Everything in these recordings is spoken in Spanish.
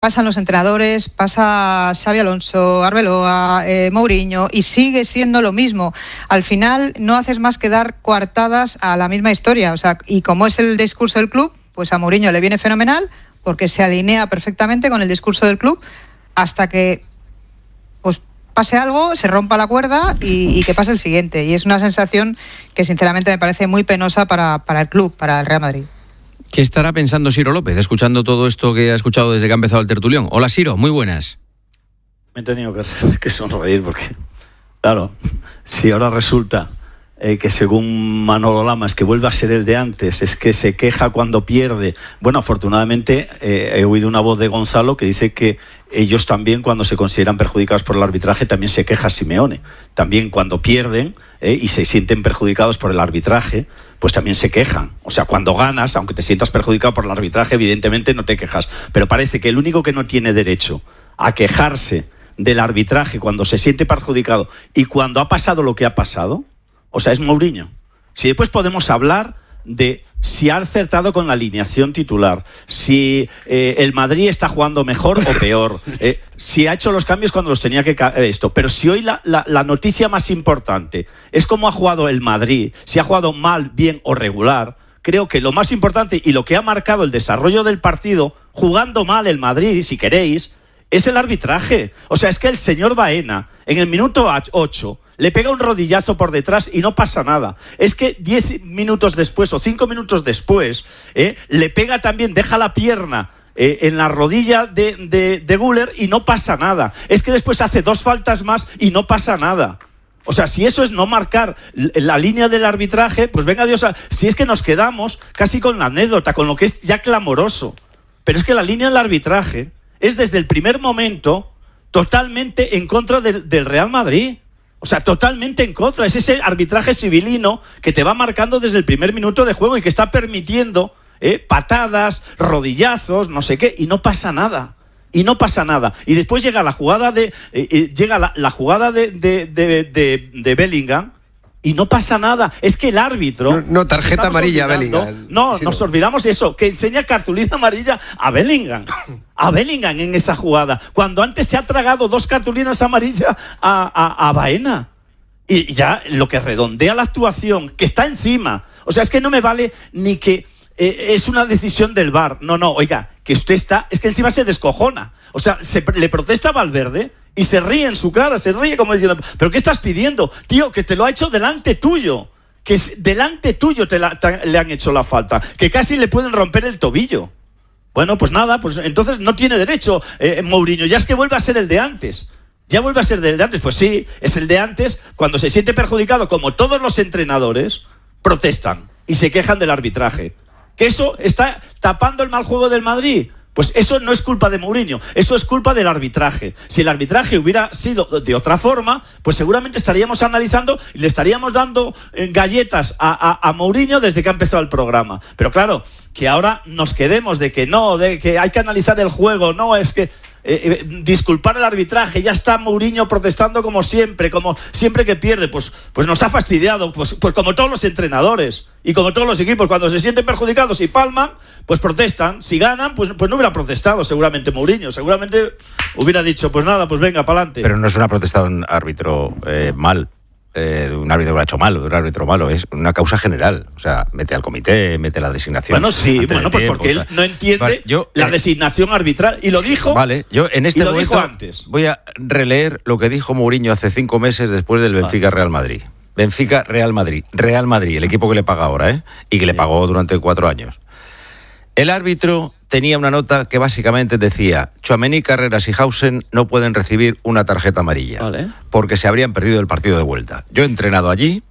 pasan los entrenadores, pasa Xabi Alonso, Arbeloa, Mourinho, y sigue siendo lo mismo. Al final no haces más que dar coartadas a la misma historia. O sea, y como es el discurso del club, pues a Mourinho le viene fenomenal, porque se alinea perfectamente con el discurso del club, hasta que pues pase algo, se rompa la cuerda y que pase el siguiente. Y es una sensación que sinceramente me parece muy penosa para el club, para el Real Madrid. ¿Qué estará pensando Siro López escuchando todo esto que ha escuchado desde que ha empezado el tertulión? Hola, Siro, muy buenas. Me he tenido que sonreír porque, claro, si ahora resulta que según Manolo Lamas, que vuelve a ser el de antes, es que se queja cuando pierde. Bueno, afortunadamente he oído una voz de Gonzalo que dice que ellos también, cuando se consideran perjudicados por el arbitraje, también se queja Simeone. También cuando pierden y se sienten perjudicados por el arbitraje, pues también se quejan. O sea, cuando ganas, aunque te sientas perjudicado por el arbitraje, evidentemente no te quejas. Pero parece que el único que no tiene derecho a quejarse del arbitraje cuando se siente perjudicado y cuando ha pasado lo que ha pasado, o sea, es Mourinho. Si después podemos hablar de si ha acertado con la alineación titular, si el Madrid está jugando mejor o peor, si ha hecho los cambios cuando los tenía que pero si hoy la noticia más importante es cómo ha jugado el Madrid, si ha jugado mal, bien o regular, creo que lo más importante y lo que ha marcado el desarrollo del partido, jugando mal el Madrid, si queréis, es el arbitraje. O sea, es que el señor Baena, en el minuto 8, le pega un rodillazo por detrás y no pasa nada. Es que 10 minutos después o 5 minutos después, le pega también, deja la pierna en la rodilla de Güler y no pasa nada. Es que después hace 2 faltas más y no pasa nada. O sea, si eso es no marcar la línea del arbitraje, pues venga Dios, si es que nos quedamos casi con la anécdota, con lo que es ya clamoroso. Pero es que la línea del arbitraje es desde el primer momento totalmente en contra del Real Madrid. O sea, totalmente en contra. Es ese arbitraje civilino que te va marcando desde el primer minuto de juego y que está permitiendo patadas, rodillazos, no sé qué, y no pasa nada. Y no pasa nada. Y después llega la jugada la jugada de Bellingham y no pasa nada. Es que el árbitro... No, tarjeta amarilla a Bellingham. No, sí, nos olvidamos de eso, que enseña cartulina amarilla a Bellingham. A Bellingham en esa jugada. Cuando antes se ha tragado 2 cartulinas amarillas a Baena. Y ya lo que redondea la actuación, que está encima. O sea, es que no me vale ni que es una decisión del VAR. No, oiga, que usted está... Es que encima se descojona. O sea, le protesta a Valverde y se ríe en su cara, se ríe como diciendo, ¿pero qué estás pidiendo? Tío, que te lo ha hecho delante tuyo. Que delante tuyo le han hecho la falta. Que casi le pueden romper el tobillo. Bueno, pues nada, pues entonces no tiene derecho Mourinho. Ya es que vuelve a ser el de antes. Ya vuelve a ser el de antes. Pues sí, es el de antes. Cuando se siente perjudicado, como todos los entrenadores, protestan y se quejan del arbitraje. ¿Que eso está tapando el mal juego del Madrid? Pues eso no es culpa de Mourinho, eso es culpa del arbitraje. Si el arbitraje hubiera sido de otra forma, pues seguramente estaríamos analizando y le estaríamos dando galletas a Mourinho desde que ha empezado el programa. Pero claro, que ahora nos quedemos de que no, de que hay que analizar el juego, no, es que disculpar el arbitraje, ya está Mourinho protestando como siempre que pierde, pues nos ha fastidiado, pues como todos los entrenadores y como todos los equipos, cuando se sienten perjudicados y palman, pues protestan. Si ganan, pues no hubiera protestado seguramente Mourinho, seguramente hubiera dicho, pues nada, pues venga, para adelante. Pero no es una protesta de un árbitro mal, de un árbitro que lo ha hecho mal, de un árbitro malo, es una causa general. O sea, mete al comité, mete la designación. Bueno, sí, pues porque él no entiende la designación arbitral. Y lo dijo. Vale, yo en este momento antes. Voy a releer lo que dijo Mourinho hace 5 meses después del Benfica-Real Madrid. Benfica-Real Madrid. Real Madrid, el equipo que le paga ahora, y que le pagó durante 4 años. El árbitro tenía una nota que básicamente decía: Tchouaméni, Carreras y Hausen no pueden recibir una tarjeta amarilla, ¿vale?, porque se habrían perdido el partido de vuelta. Yo he entrenado allí,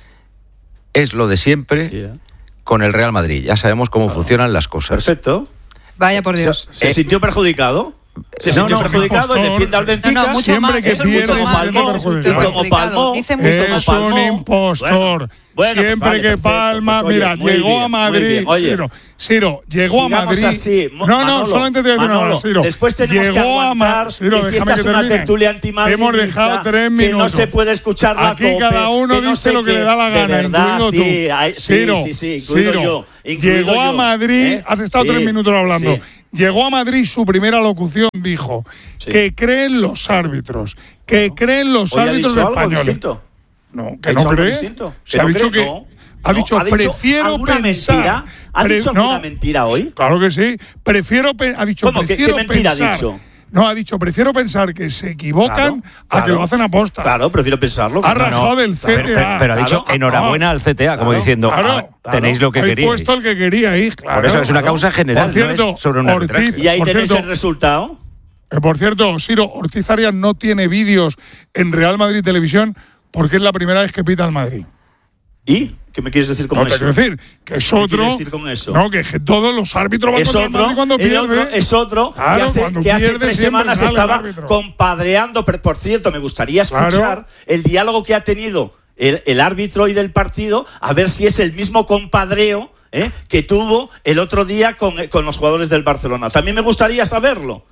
es lo de siempre con el Real Madrid. Ya sabemos cómo funcionan las cosas. Perfecto. Vaya por Dios. ¿Se sintió perjudicado? Se sintió perjudicado y defiende al Benfica. Siempre que pierde, Dice mucho es un impostor. Bueno, siempre pues vale, que perfecto. Palma, Pues, oye, mira, muy llegó bien, a muy Madrid, bien. Oye, Ciro, llegó a sigamos Madrid. así. No, Manolo, solamente te voy a decir una Manolo, cosa, Ciro. después tenemos llegó que a aguantar Ciro, que si déjame esta que es una termine. tertulia antimadridista, Hemos dejado 3 minutos. que no se puede escuchar la Aquí COPE, cada uno que no dice sé lo que qué. le da la De gana, verdad, incluido sí, tú. sí, incluido yo. Incluido Llegó a yo, Madrid, has estado 3 minutos hablando. sí. Llegó a Madrid, su primera locución dijo que creen los árbitros, creen los Hoy ha árbitros dicho algo españoles. distinto. No, ¿Ha que dicho no algo cree. distinto? Se ha no dicho cree, que no. ha dicho prefiero alguna pensar. mentira. ¿Ha dicho alguna mentira hoy? Claro que sí. Ha dicho ¿Cómo? prefiero ¿Qué mentira pensar. ha dicho? No, ha dicho prefiero pensar que se equivocan a que lo hacen aposta. Claro, prefiero pensarlo. Ha rajado del CTA. Pero ha dicho enhorabuena al CTA, como diciendo, tenéis lo que habéis queríais. puesto el que queríais, claro. Por eso es una causa general, Por cierto, no es sobre un arbitraje. Y ahí por tenéis cierto, el resultado. Por cierto, Ciro, Ortiz Arias no tiene vídeos en Real Madrid Televisión porque es la primera vez que pita al Madrid. ¿Y? ¿Qué me quieres decir con No, eso? te quiero decir que es ¿Qué otro. quieres decir con eso? No, que todos los árbitros van contra el Madrid cuando pierde. Es otro Claro, cuando que hace pierde 3 siempre semanas sale el estaba árbitro. compadreando. Por cierto, me gustaría escuchar el diálogo que ha tenido el árbitro hoy del partido, a ver si es el mismo compadreo que tuvo el otro día con los jugadores del Barcelona. También me gustaría saberlo.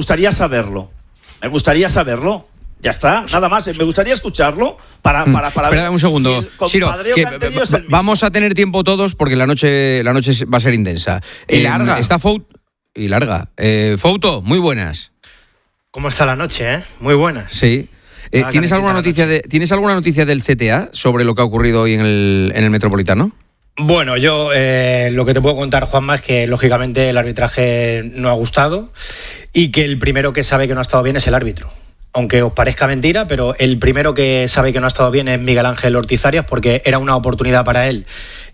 Ya está, nada más. Me gustaría escucharlo para Espera ver un segundo, si el Ciro, compadreo que han tenido es el mismo. vamos a tener tiempo todos porque la noche va a ser intensa. Y larga. Está y larga. Fouto, muy buenas. ¿Cómo está la noche, Muy buenas. Sí. ¿Tienes alguna noticia del CTA sobre lo que ha ocurrido hoy en el Metropolitano? Bueno, yo lo que te puedo contar, Juanma, es que lógicamente el arbitraje no ha gustado y que el primero que sabe que no ha estado bien es el árbitro. Aunque os parezca mentira, pero el primero que sabe que no ha estado bien es Miguel Ángel Ortiz Arias, porque era una oportunidad para él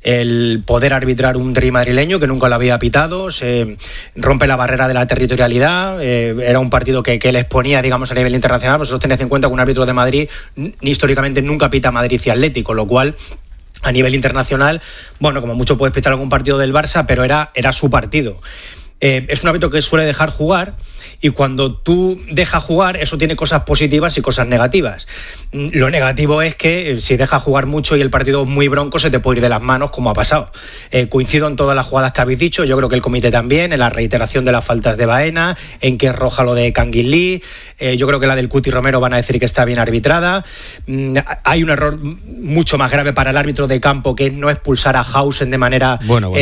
el poder arbitrar un derbi madrileño que nunca lo había pitado, se rompe la barrera de la territorialidad, era un partido que les ponía, digamos, a nivel internacional. Vosotros tenéis en cuenta que un árbitro de Madrid históricamente nunca pita Madrid y Atlético, lo cual a nivel internacional, bueno, como mucho puedes pitar algún partido del Barça, pero era su partido. Es un árbitro que suele dejar jugar, y cuando tú dejas jugar, eso tiene cosas positivas y cosas negativas. Lo negativo es que si dejas jugar mucho y el partido es muy bronco, se te puede ir de las manos, como ha pasado. Coincido en todas las jugadas que habéis dicho, yo creo que el comité también, en la reiteración de las faltas de Baena, en que es roja lo de Canguil Lee, yo creo que la del Cuti Romero van a decir que está bien arbitrada. Hay un error mucho más grave para el árbitro de campo, que es no expulsar a Hausen de manera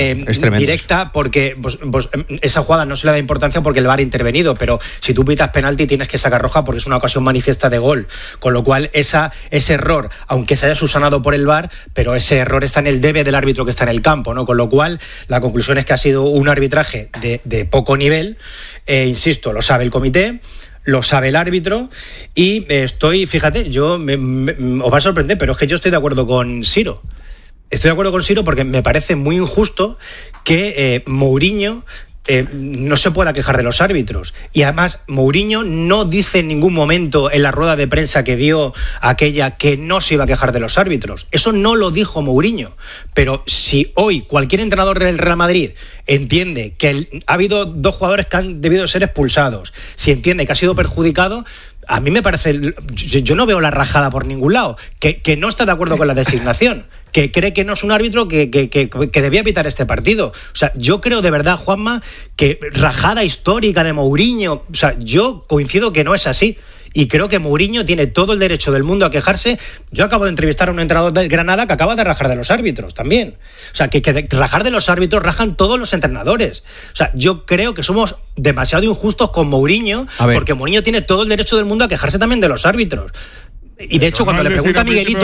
directa, porque esa jugada no se le da importancia porque el VAR ha intervenido, pero si tú pitas penalti tienes que sacar roja porque es una ocasión manifiesta de gol, con lo cual ese error, aunque se haya subsanado por el VAR, pero ese error está en el debe del árbitro que está en el campo, ¿no? Con lo cual la conclusión es que ha sido un arbitraje de poco nivel, insisto, lo sabe el comité, lo sabe el árbitro, y fíjate, os va a sorprender, pero es que yo estoy de acuerdo con Ciro. Estoy de acuerdo con Ciro porque me parece muy injusto que Mourinho no se pueda quejar de los árbitros. Y además, Mourinho no dice en ningún momento en la rueda de prensa que dio aquella que no se iba a quejar de los árbitros. Eso no lo dijo Mourinho. Pero si hoy cualquier entrenador del Real Madrid entiende que ha habido 2 jugadores que han debido ser expulsados, si entiende que ha sido perjudicado, a mí me parece, yo no veo la rajada por ningún lado, que no está de acuerdo con la designación, que cree que no es un árbitro que debía pitar este partido. O sea, yo creo de verdad, Juanma, que rajada histórica de Mourinho, o sea, yo coincido que no es así. Y creo que Mourinho tiene todo el derecho del mundo a quejarse. Yo acabo de entrevistar a un entrenador del Granada que acaba de rajar de los árbitros también. O sea, que rajar de los árbitros rajan todos los entrenadores. O sea, yo creo que somos demasiado injustos con Mourinho, porque Mourinho tiene todo el derecho del mundo a quejarse también de los árbitros. Y de hecho, cuando le pregunta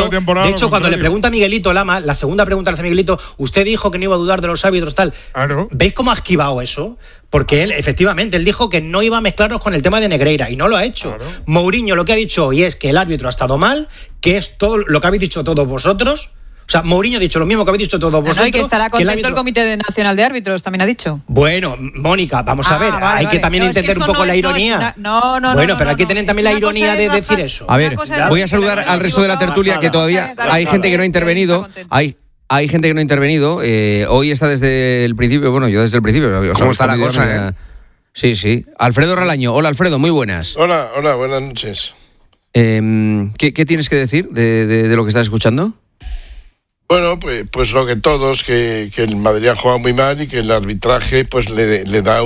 a Miguelito, Lama, la segunda pregunta le hace Miguelito, usted dijo que no iba a dudar de los árbitros, tal. Claro. ¿Veis cómo ha esquivado eso? Porque él dijo que no iba a mezclarnos con el tema de Negreira, y no lo ha hecho. Claro. Mourinho lo que ha dicho hoy es que el árbitro ha estado mal, que es todo lo que habéis dicho todos vosotros. O sea, Mourinho ha dicho lo mismo que habéis dicho todos vosotros. Y que estará contento el Comité Nacional de Árbitros, también ha dicho. Bueno, Mónica, vamos a ver, hay que también entender un poco la ironía. Bueno, pero hay que tener también la ironía de decir eso. A ver, voy a saludar al resto de la tertulia, que todavía hay gente que no ha intervenido. Hay gente que no ha intervenido. Hoy está desde el principio, bueno, yo desde el principio. ¿Cómo está la cosa, Sí. Alfredo Ralaño. Hola, Alfredo, muy buenas. Hola, buenas noches. ¿Qué tienes que decir de lo que estás escuchando? Bueno, pues lo que todos, que el Madrid ha jugado muy mal y que el arbitraje pues le da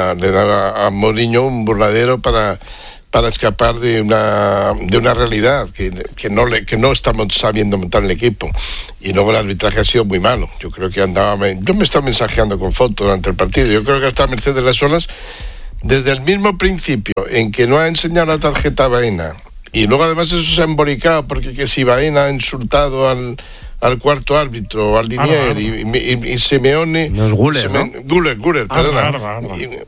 a Mourinho un burladero para escapar de una realidad que no estamos sabiendo montar el equipo. Y luego el arbitraje ha sido muy malo. Yo creo que yo me estaba mensajeando con fotos durante el partido. Yo creo que hasta Mercedes Las Olas, desde el mismo principio en que no ha enseñado la tarjeta a Baena, y luego además eso se ha embolicado porque que si Baena ha insultado al cuarto árbitro, al Linier, y Simeone... No es Güler, ¿no? Güler, perdona.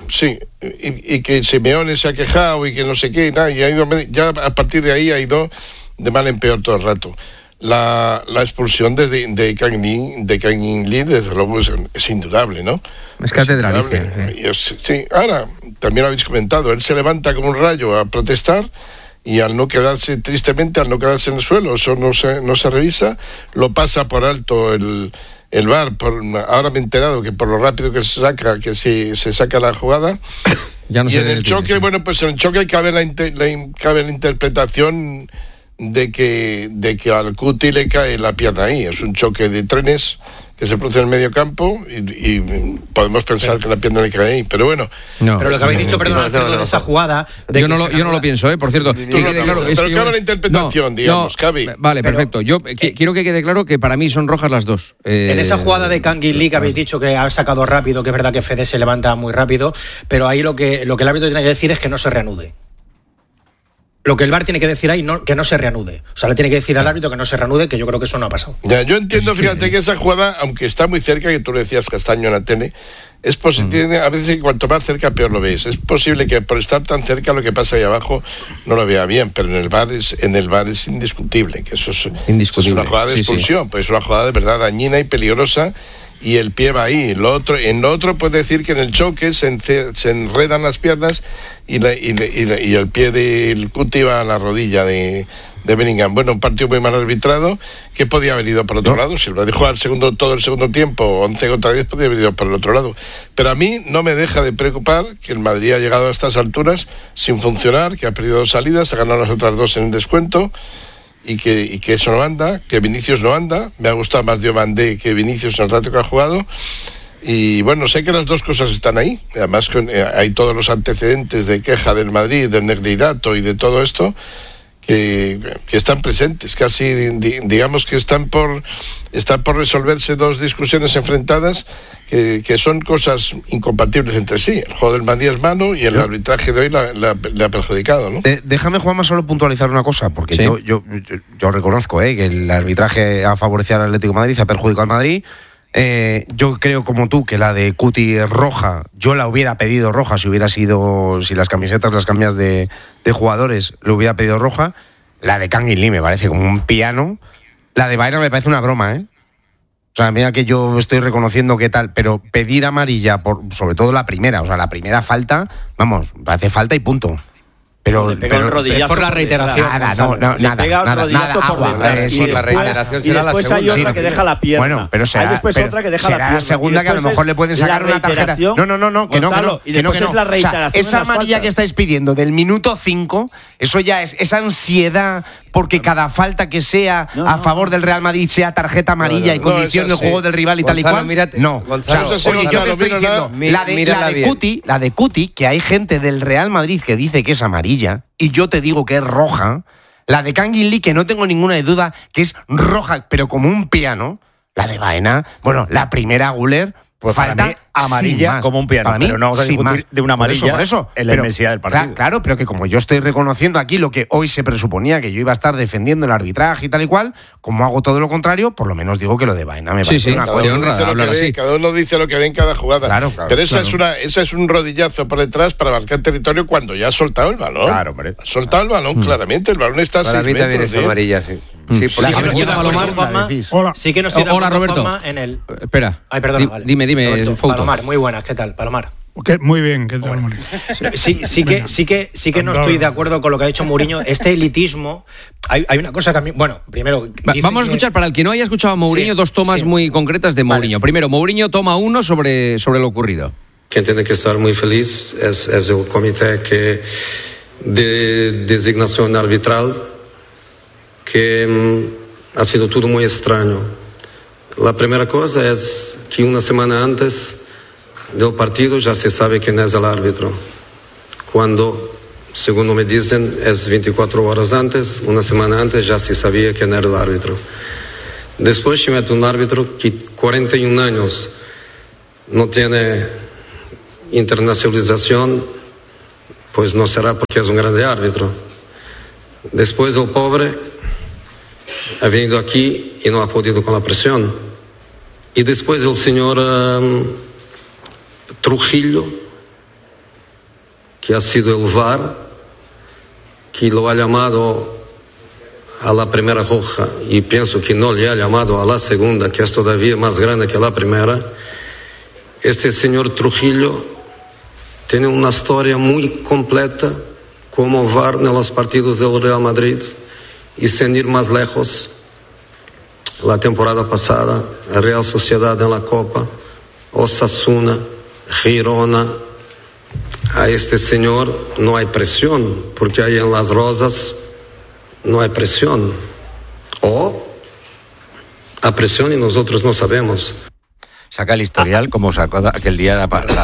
Y que Simeone se ha quejado y que no sé qué, y ha ido, ya a partir de ahí ha ido de mal en peor todo el rato. La expulsión de Kang Lee, desde luego, es indudable, ¿no? Es catedralicia. Sí. Ahora, también lo habéis comentado, él se levanta como un rayo a protestar, y al no quedarse en el suelo, eso no se revisa, lo pasa por alto el VAR. Ahora me he enterado que por lo rápido que se saca la jugada. Ya no, y en el choque, pues en el choque cabe la interpretación de que al Cuti le cae la pierna ahí. Es un choque de trenes que se produce en el medio campo y podemos pensar que la pierna le cae ahí, pero bueno. No, pero lo que habéis dicho, perdón, Alfredo, de esa jugada... Yo no lo pienso, por cierto. Pero cabe la interpretación, digamos, cabe. Vale, perfecto. Yo quiero que quede claro que para mí son rojas las dos. En esa jugada de Kang Lee que habéis dicho que ha sacado rápido, que es verdad que Fede se levanta muy rápido, pero ahí lo que el árbitro tiene que decir es que no se reanude. Lo que el VAR tiene que decir ahí, que no se reanude. O sea, le tiene que decir al árbitro que no se reanude, que yo creo que eso no ha pasado. Ya, yo entiendo, fíjate que esa jugada, aunque está muy cerca, que tú le decías, Castaño, en la tele, es posible, a veces cuanto más cerca peor lo ves. Es posible que por estar tan cerca lo que pasa ahí abajo no lo vea bien, pero en el VAR es indiscutible, que eso es una jugada de expulsión, pues es una jugada de verdad dañina y peligrosa. Y el pie va ahí. En lo otro puede decir que en el choque se enredan las piernas y el pie del Cuti va a la rodilla de Bellingham. Bueno, un partido muy mal arbitrado, que podía haber ido por otro lado. Si lo dejó todo el segundo tiempo, 11 contra 10, podía haber ido por el otro lado. Pero a mí no me deja de preocupar que el Madrid ha llegado a estas alturas sin funcionar, que ha perdido 2 salidas, ha ganado las otras 2 en el descuento. Y que eso no anda, que Vinicius no anda. Me ha gustado más Diomandé que Vinicius en el rato que ha jugado. Y bueno, sé que las dos cosas están ahí. Además, hay todos los antecedentes de queja del Madrid, del Negreirato y de todo esto que están presentes. Casi, digamos que están por resolverse 2 discusiones enfrentadas que son cosas incompatibles entre sí. El juego del Madrid es malo y el arbitraje de hoy le ha perjudicado, ¿no? Déjame, Juanma, solo puntualizar una cosa, porque ¿sí? yo reconozco que el arbitraje ha favorecido al Atlético de Madrid, ha perjudicado al Madrid. Yo creo como tú que la de Cuti es roja. Yo la hubiera pedido roja si las camisetas las cambias de jugadores, le hubiera pedido roja. La de Kang Lee me parece como un piano. La de Baena me parece una broma, O sea, mira que yo estoy reconociendo que tal, pero pedir amarilla sobre todo la primera, la primera falta, vamos, parece falta y punto. Pero por la reiteración. Nada. Agua. La reiteración será la segunda. Hay otra que deja la pierna. Bueno, pero será otra que deja la pierna. La segunda que a lo mejor le pueden sacar una tarjeta. No, que no. Y después es la reiteración. Esa amarilla que estáis pidiendo del minuto 5, eso ya es esa ansiedad porque cada falta que sea a favor del Real Madrid sea tarjeta amarilla y condicione el juego del rival y tal y cual. Oye, yo te estoy diciendo, la de Cuti, que hay gente del Real Madrid que dice que es amarilla, y yo te digo que es roja. La de Kang Lee, que no tengo ninguna duda que es roja, pero como un piano. La de Baena, la primera Güler, pues falta para mí, amarilla como un piano, pero no vamos a discutir de una amarilla por eso, en la inmensidad del partido. Claro, pero que como yo estoy reconociendo aquí lo que hoy se presuponía que yo iba a estar defendiendo el arbitraje y tal y cual, como hago todo lo contrario, por lo menos digo que lo de Baena me parece una cosa. Cada uno dice lo que ve en cada jugada. Claro, pero esa es un rodillazo por detrás para marcar territorio cuando ya ha soltado el balón. Claro, hombre. Ha soltado el balón, claramente. El balón está a 6 metros. Para mí también es amarilla, sí. Hola. Sí que no estoy de acuerdo, Roberto. Juanma, en el... Espera. Ay, perdona. Vale. Dime, Roberto, Fouto. Palomar, muy buenas. ¿Qué tal, Palomar? Muy bien, ¿qué tal, Mourinho? Sí que no estoy de acuerdo con lo que ha dicho Mourinho. Este elitismo, hay una cosa que a mí... Bueno, primero... Vamos a escuchar, para el que no haya escuchado a Mourinho, 2 tomas muy concretas de Mourinho. Vale. Primero, Mourinho toma 1 sobre lo ocurrido. Quien tiene que estar muy feliz es el comité de designación arbitral, que ha sido todo muy extraño. La primera cosa es que una semana antes del partido ya se sabe quién es el árbitro. Cuando, según me dicen, es 24 horas antes, una semana antes ya se sabía quién era el árbitro. Después se mete un árbitro que 41 años no tiene internacionalización, pues no será porque es un grande árbitro. Después el pobre ha venido aquí y no ha podido con la presión. Y después el señor Trujillo, que ha sido el VAR, que lo ha llamado a la primera roja y pienso que no le ha llamado a la segunda, que es todavía más grande que la primera. Este señor Trujillo tiene una historia muy completa como VAR en los partidos del Real Madrid, y sin ir más lejos, la temporada pasada, la Real Sociedad en la Copa, Osasuna, Girona. A este señor no hay presión, porque ahí en Las Rosas no hay presión. O a presión y nosotros no sabemos. Saca el historial como sacó aquel día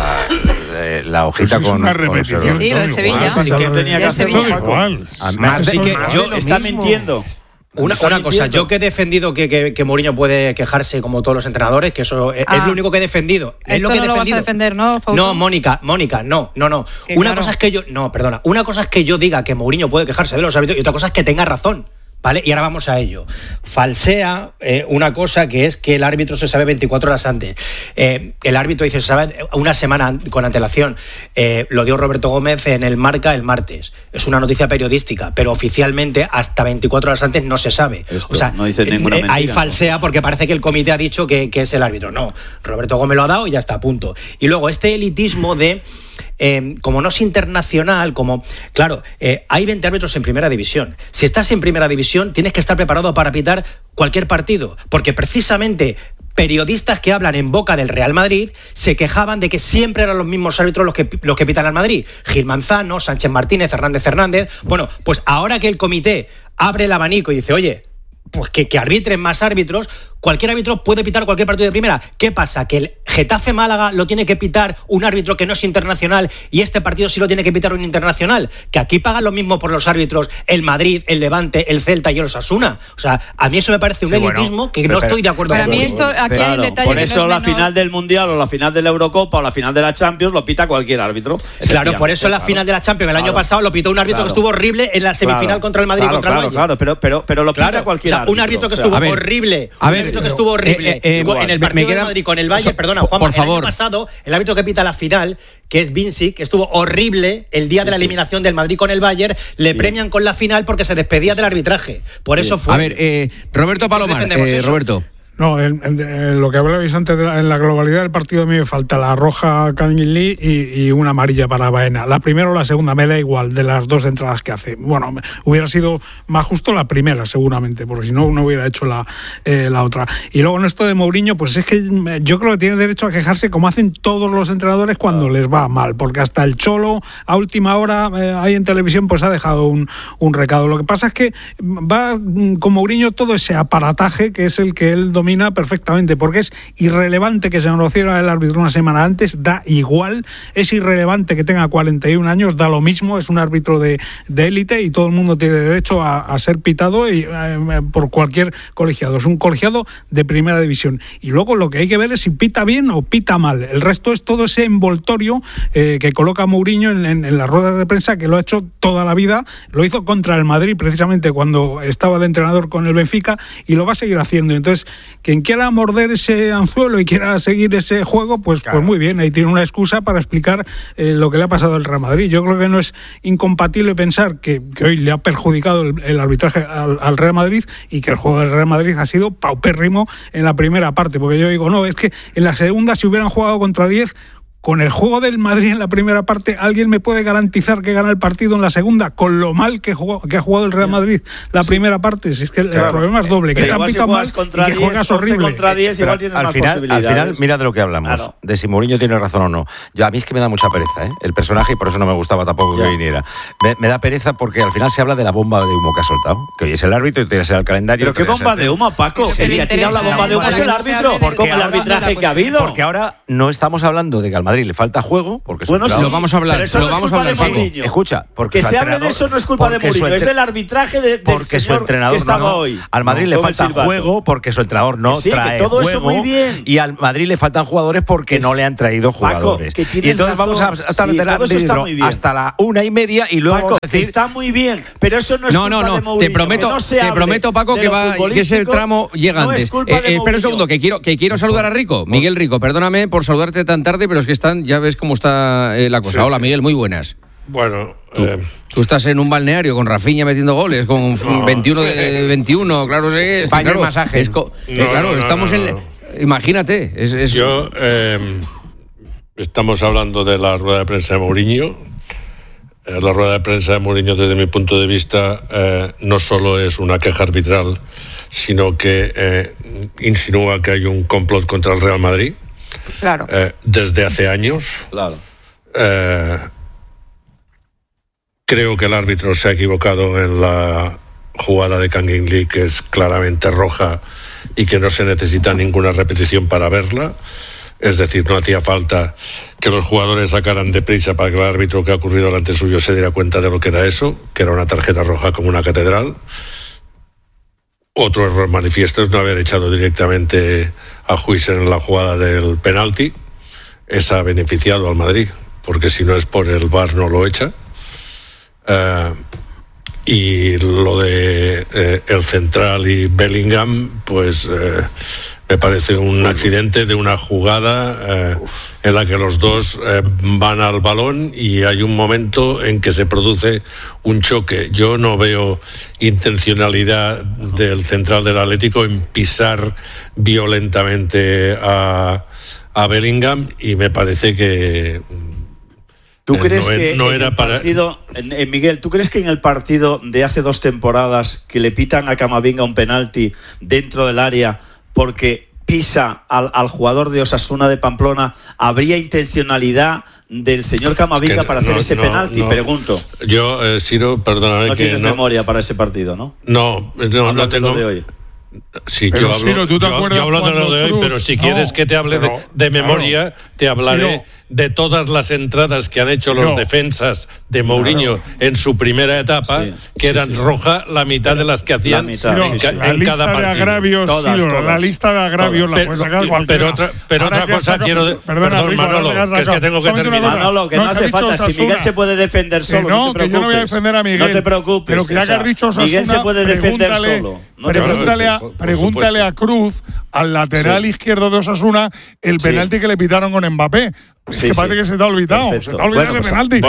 la hojita pues con... una repetición. Sí, en Sevilla. Así que tenía que hacer igual. Así que yo está mintiendo. Una cosa, yo que he defendido que Mourinho puede quejarse como todos los entrenadores, que eso es lo único que he defendido. Es Esto lo que no he lo vas a defendido. defender, ¿no, Fausto? No, Mónica, no. Que Una claro. cosa es que yo, no, perdona, una cosa es que yo diga que Mourinho puede quejarse de los árbitros y otra cosa es que tenga razón. ¿Vale? Y ahora vamos a ello. Falsea una cosa que es que el árbitro se sabe 24 horas antes. El árbitro dice se sabe una semana con antelación. Lo dio Roberto Gómez en el Marca el martes. Es una noticia periodística, pero oficialmente hasta 24 horas antes no se sabe. Esto, o sea, no dice ninguna mentira, ahí falsea porque parece que el comité ha dicho que es el árbitro. No, Roberto Gómez lo ha dado y ya está, a punto. Y luego este elitismo de... como no es internacional, claro, hay 20 árbitros en primera división. Si estás en primera división, tienes que estar preparado para pitar cualquier partido, porque precisamente periodistas que hablan en boca del Real Madrid se quejaban de que siempre eran los mismos árbitros los que pitan al Madrid. Gil Manzano, Sánchez Martínez, Fernández. Bueno, pues ahora que el comité abre el abanico y dice, oye, pues que arbitren más árbitros, cualquier árbitro puede pitar cualquier partido de primera. ¿Qué pasa? Que el Getafe-Málaga lo tiene que pitar un árbitro que no es internacional y este partido sí lo tiene que pitar un internacional. Que aquí pagan lo mismo por los árbitros el Madrid, el Levante, el Celta y el Osasuna. O sea, a mí eso me parece un elitismo que no estoy de acuerdo con. Para mí esto, aquí hay un detalle por que eso no es la menor. final del Mundial o la final de la Eurocopa o la final de la Champions lo pita cualquier árbitro. Claro, por eso la final de la Champions el año pasado lo pitó un árbitro que estuvo horrible en la semifinal contra el Madrid y contra el Bayern. Claro, pero lo pita cualquier árbitro. Un árbitro que estuvo horrible. Un árbitro que estuvo horrible en el partido del Madrid con el Bayern. Perdona, Juanma, por favor. el año pasado, el árbitro que pita la final, que es Vinci, que estuvo horrible el día de la eliminación del Madrid con el Bayern, le premian con la final porque se despedía del arbitraje. Por eso fue. A ver, Roberto Palomar, Roberto. No, en lo que hablabais antes, en la globalidad del partido a mí me falta la roja a Kangin Lee y una amarilla para Baena. La primera o la segunda, me da igual, de las dos entradas que hace. Bueno, hubiera sido más justo la primera, seguramente, porque si no, no hubiera hecho la otra. Y luego en esto de Mourinho, pues es que yo creo que tiene derecho a quejarse como hacen todos los entrenadores cuando les va mal, porque hasta el Cholo, a última hora, ahí en televisión, pues ha dejado un recado. Lo que pasa es que va con Mourinho todo ese aparataje que es el que él domina perfectamente, porque es irrelevante que se conociera el árbitro una semana antes, da igual, es irrelevante que tenga 41 años, da lo mismo, es un árbitro de élite y todo el mundo tiene derecho a ser pitado por cualquier colegiado, es un colegiado de primera división. Y luego lo que hay que ver es si pita bien o pita mal, el resto es todo ese envoltorio que coloca Mourinho en las ruedas de prensa, que lo ha hecho toda la vida, lo hizo contra el Madrid precisamente cuando estaba de entrenador con el Benfica y lo va a seguir haciendo. Entonces, quien quiera morder ese anzuelo y quiera seguir ese juego, pues muy bien, ahí tiene una excusa para explicar lo que le ha pasado al Real Madrid. Yo creo que no es incompatible pensar que hoy le ha perjudicado el arbitraje al Real Madrid y que el juego del Real Madrid ha sido paupérrimo en la primera parte, porque yo digo, no, es que en la segunda si hubieran jugado contra 10 con el juego del Madrid en la primera parte, ¿alguien me puede garantizar que gana el partido en la segunda? Con lo mal que ha jugado el Real Madrid la primera parte. Si es que el problema es doble, que te han pitado mal y que juegas horrible. Contra 10, igual tienes más al final, mira de lo que hablamos, de si Mourinho tiene razón o no. A mí es que me da mucha pereza, el personaje, y por eso no me gustaba tampoco que viniera. Me da pereza porque al final se habla de la bomba de humo que ha soltado, que hoy es el árbitro y tiene que ser el calendario. ¿Pero qué bomba de humo, Paco? El que ha tirado la bomba de humo es el árbitro, como el arbitraje que ha habido. Porque ahora no estamos hablando de que al Madrid le falta juego, porque bueno, sí, lo vamos a hablar, pero lo vamos a hablar, Paco. Escucha, porque que se hable de eso no es culpa de Mourinho, es del arbitraje del porque señor su entrenador que estaba hoy. Al Madrid le falta juego porque su entrenador no trae todo juego. Eso muy bien. Y al Madrid le faltan jugadores porque no le han traído jugadores. Paco, y entonces vamos a estar hasta la 1:30 y luego Paco, vamos a decir... está muy bien, pero eso no es culpa de Mourinho. Te prometo, Paco, que ese tramo llega antes. Espera un segundo, que quiero saludar a Rico. Miguel Rico, perdóname por saludarte tan tarde, pero es que ya ves cómo está la cosa. Hola, Miguel, muy buenas. Bueno, tú estás en un balneario con Rafinha metiendo goles, con 21 de 21, claro, España y masajes. Estamos en... Imagínate. Yo, estamos hablando de la rueda de prensa de Mourinho. La rueda de prensa de Mourinho, desde mi punto de vista, no solo es una queja arbitral, sino que insinúa que hay un complot contra el Real Madrid. Claro. Desde hace años. Claro. Creo que el árbitro se ha equivocado en la jugada de Kang In Lee, que es claramente roja y que no se necesita ninguna repetición para verla. Es decir, no hacía falta que los jugadores sacaran deprisa para que el árbitro que ha ocurrido delante suyo se diera cuenta de lo que era eso, que era una tarjeta roja como una catedral. Otro error manifiesto es no haber echado directamente a Huijsen en la jugada del penalti. Esa ha beneficiado al Madrid, porque si no es por el VAR no lo echa. Y lo de el central y Bellingham, pues me parece un accidente de una jugada en la que los dos van al balón y hay un momento en que se produce un choque. Yo no veo intencionalidad del central del Atlético en pisar violentamente a Bellingham, y me parece que ¿tú crees que no en era el para... partido, Miguel, ¿tú crees que en el partido de hace 2 temporadas que le pitan a Camavinga un penalti dentro del área porque pisa al jugador de Osasuna de Pamplona, habría intencionalidad del señor Camavinga para hacer ese penalti? Pregunto. Yo, Ciro, perdóname, no que tienes memoria para ese partido, ¿no? No tengo. De hoy. Sí, pero yo hablo, Ciro, ¿tú te acuerdas yo hablo de lo de hoy, pero si quieres que te hable de memoria, te hablaré de todas las entradas que han hecho los defensas de Mourinho en su primera etapa, que eran roja la mitad de las que hacían en cada partido. De agravios, todas. La lista de agravios la puede sacar cualquiera. Pero otra cosa quiero... Perdón, Manolo, que es que tengo que terminar. Manolo, que no hace falta. Si Miguel se puede defender solo, no te preocupes. Que yo no voy a defender a Miguel. No te preocupes. Pero que ya que has dicho Osasuna, Miguel se puede defender solo. Pregúntale a Cruz, al lateral izquierdo de Osasuna, el penalti que le pitaron con Mbappé. Es que parece que se te ha olvidado. Perfecto. Se te ha olvidado ese penalti.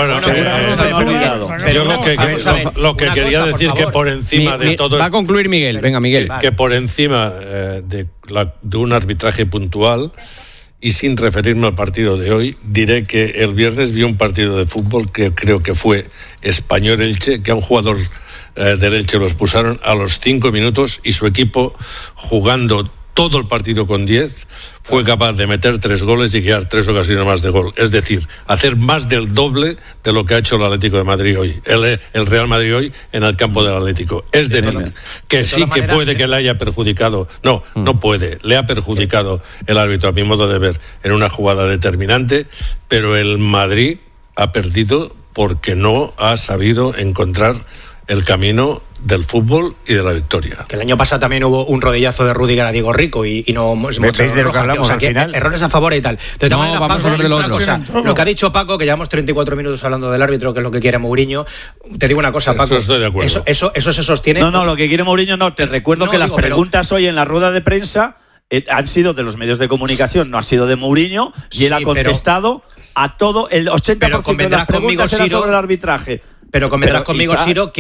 Yo lo que quería decir que por encima de todo... Va a concluir Miguel. Venga, Miguel. Que por encima de un arbitraje puntual, y sin referirme al partido de hoy, diré que el viernes vi un partido de fútbol que creo que fue Español-Elche, que a un jugador del Elche lo expulsaron a los 5 minutos y su equipo, jugando todo el partido con 10, fue capaz de meter 3 goles y crear 3 ocasiones más de gol. Es decir, hacer más del doble de lo que ha hecho el Atlético de Madrid hoy, el Real Madrid hoy en el campo del Atlético. Es decir, que sí que puede que le haya perjudicado, no puede, le ha perjudicado el árbitro, a mi modo de ver, en una jugada determinante, pero el Madrid ha perdido porque no ha sabido encontrar el camino del fútbol y de la victoria. Que el año pasado también hubo un rodillazo de Rüdiger a Diego Rico y no hemos ¿Veis de lo que hablamos al final? Errores a favor y tal. De todas maneras, vamos a hablar de lo otro. Lo que ha dicho Paco, que llevamos 34 minutos hablando del árbitro, que es lo que quiere Mourinho. Te digo una cosa, Paco. Eso estoy de acuerdo. Eso se sostiene. No, lo que quiere Mourinho no. Te recuerdo que las preguntas hoy en la rueda de prensa han sido de los medios de comunicación, no ha sido de Mourinho, y él ha contestado a todo, el 80% de las preguntas eran sobre el arbitraje. Pero convendrás conmigo, Siro,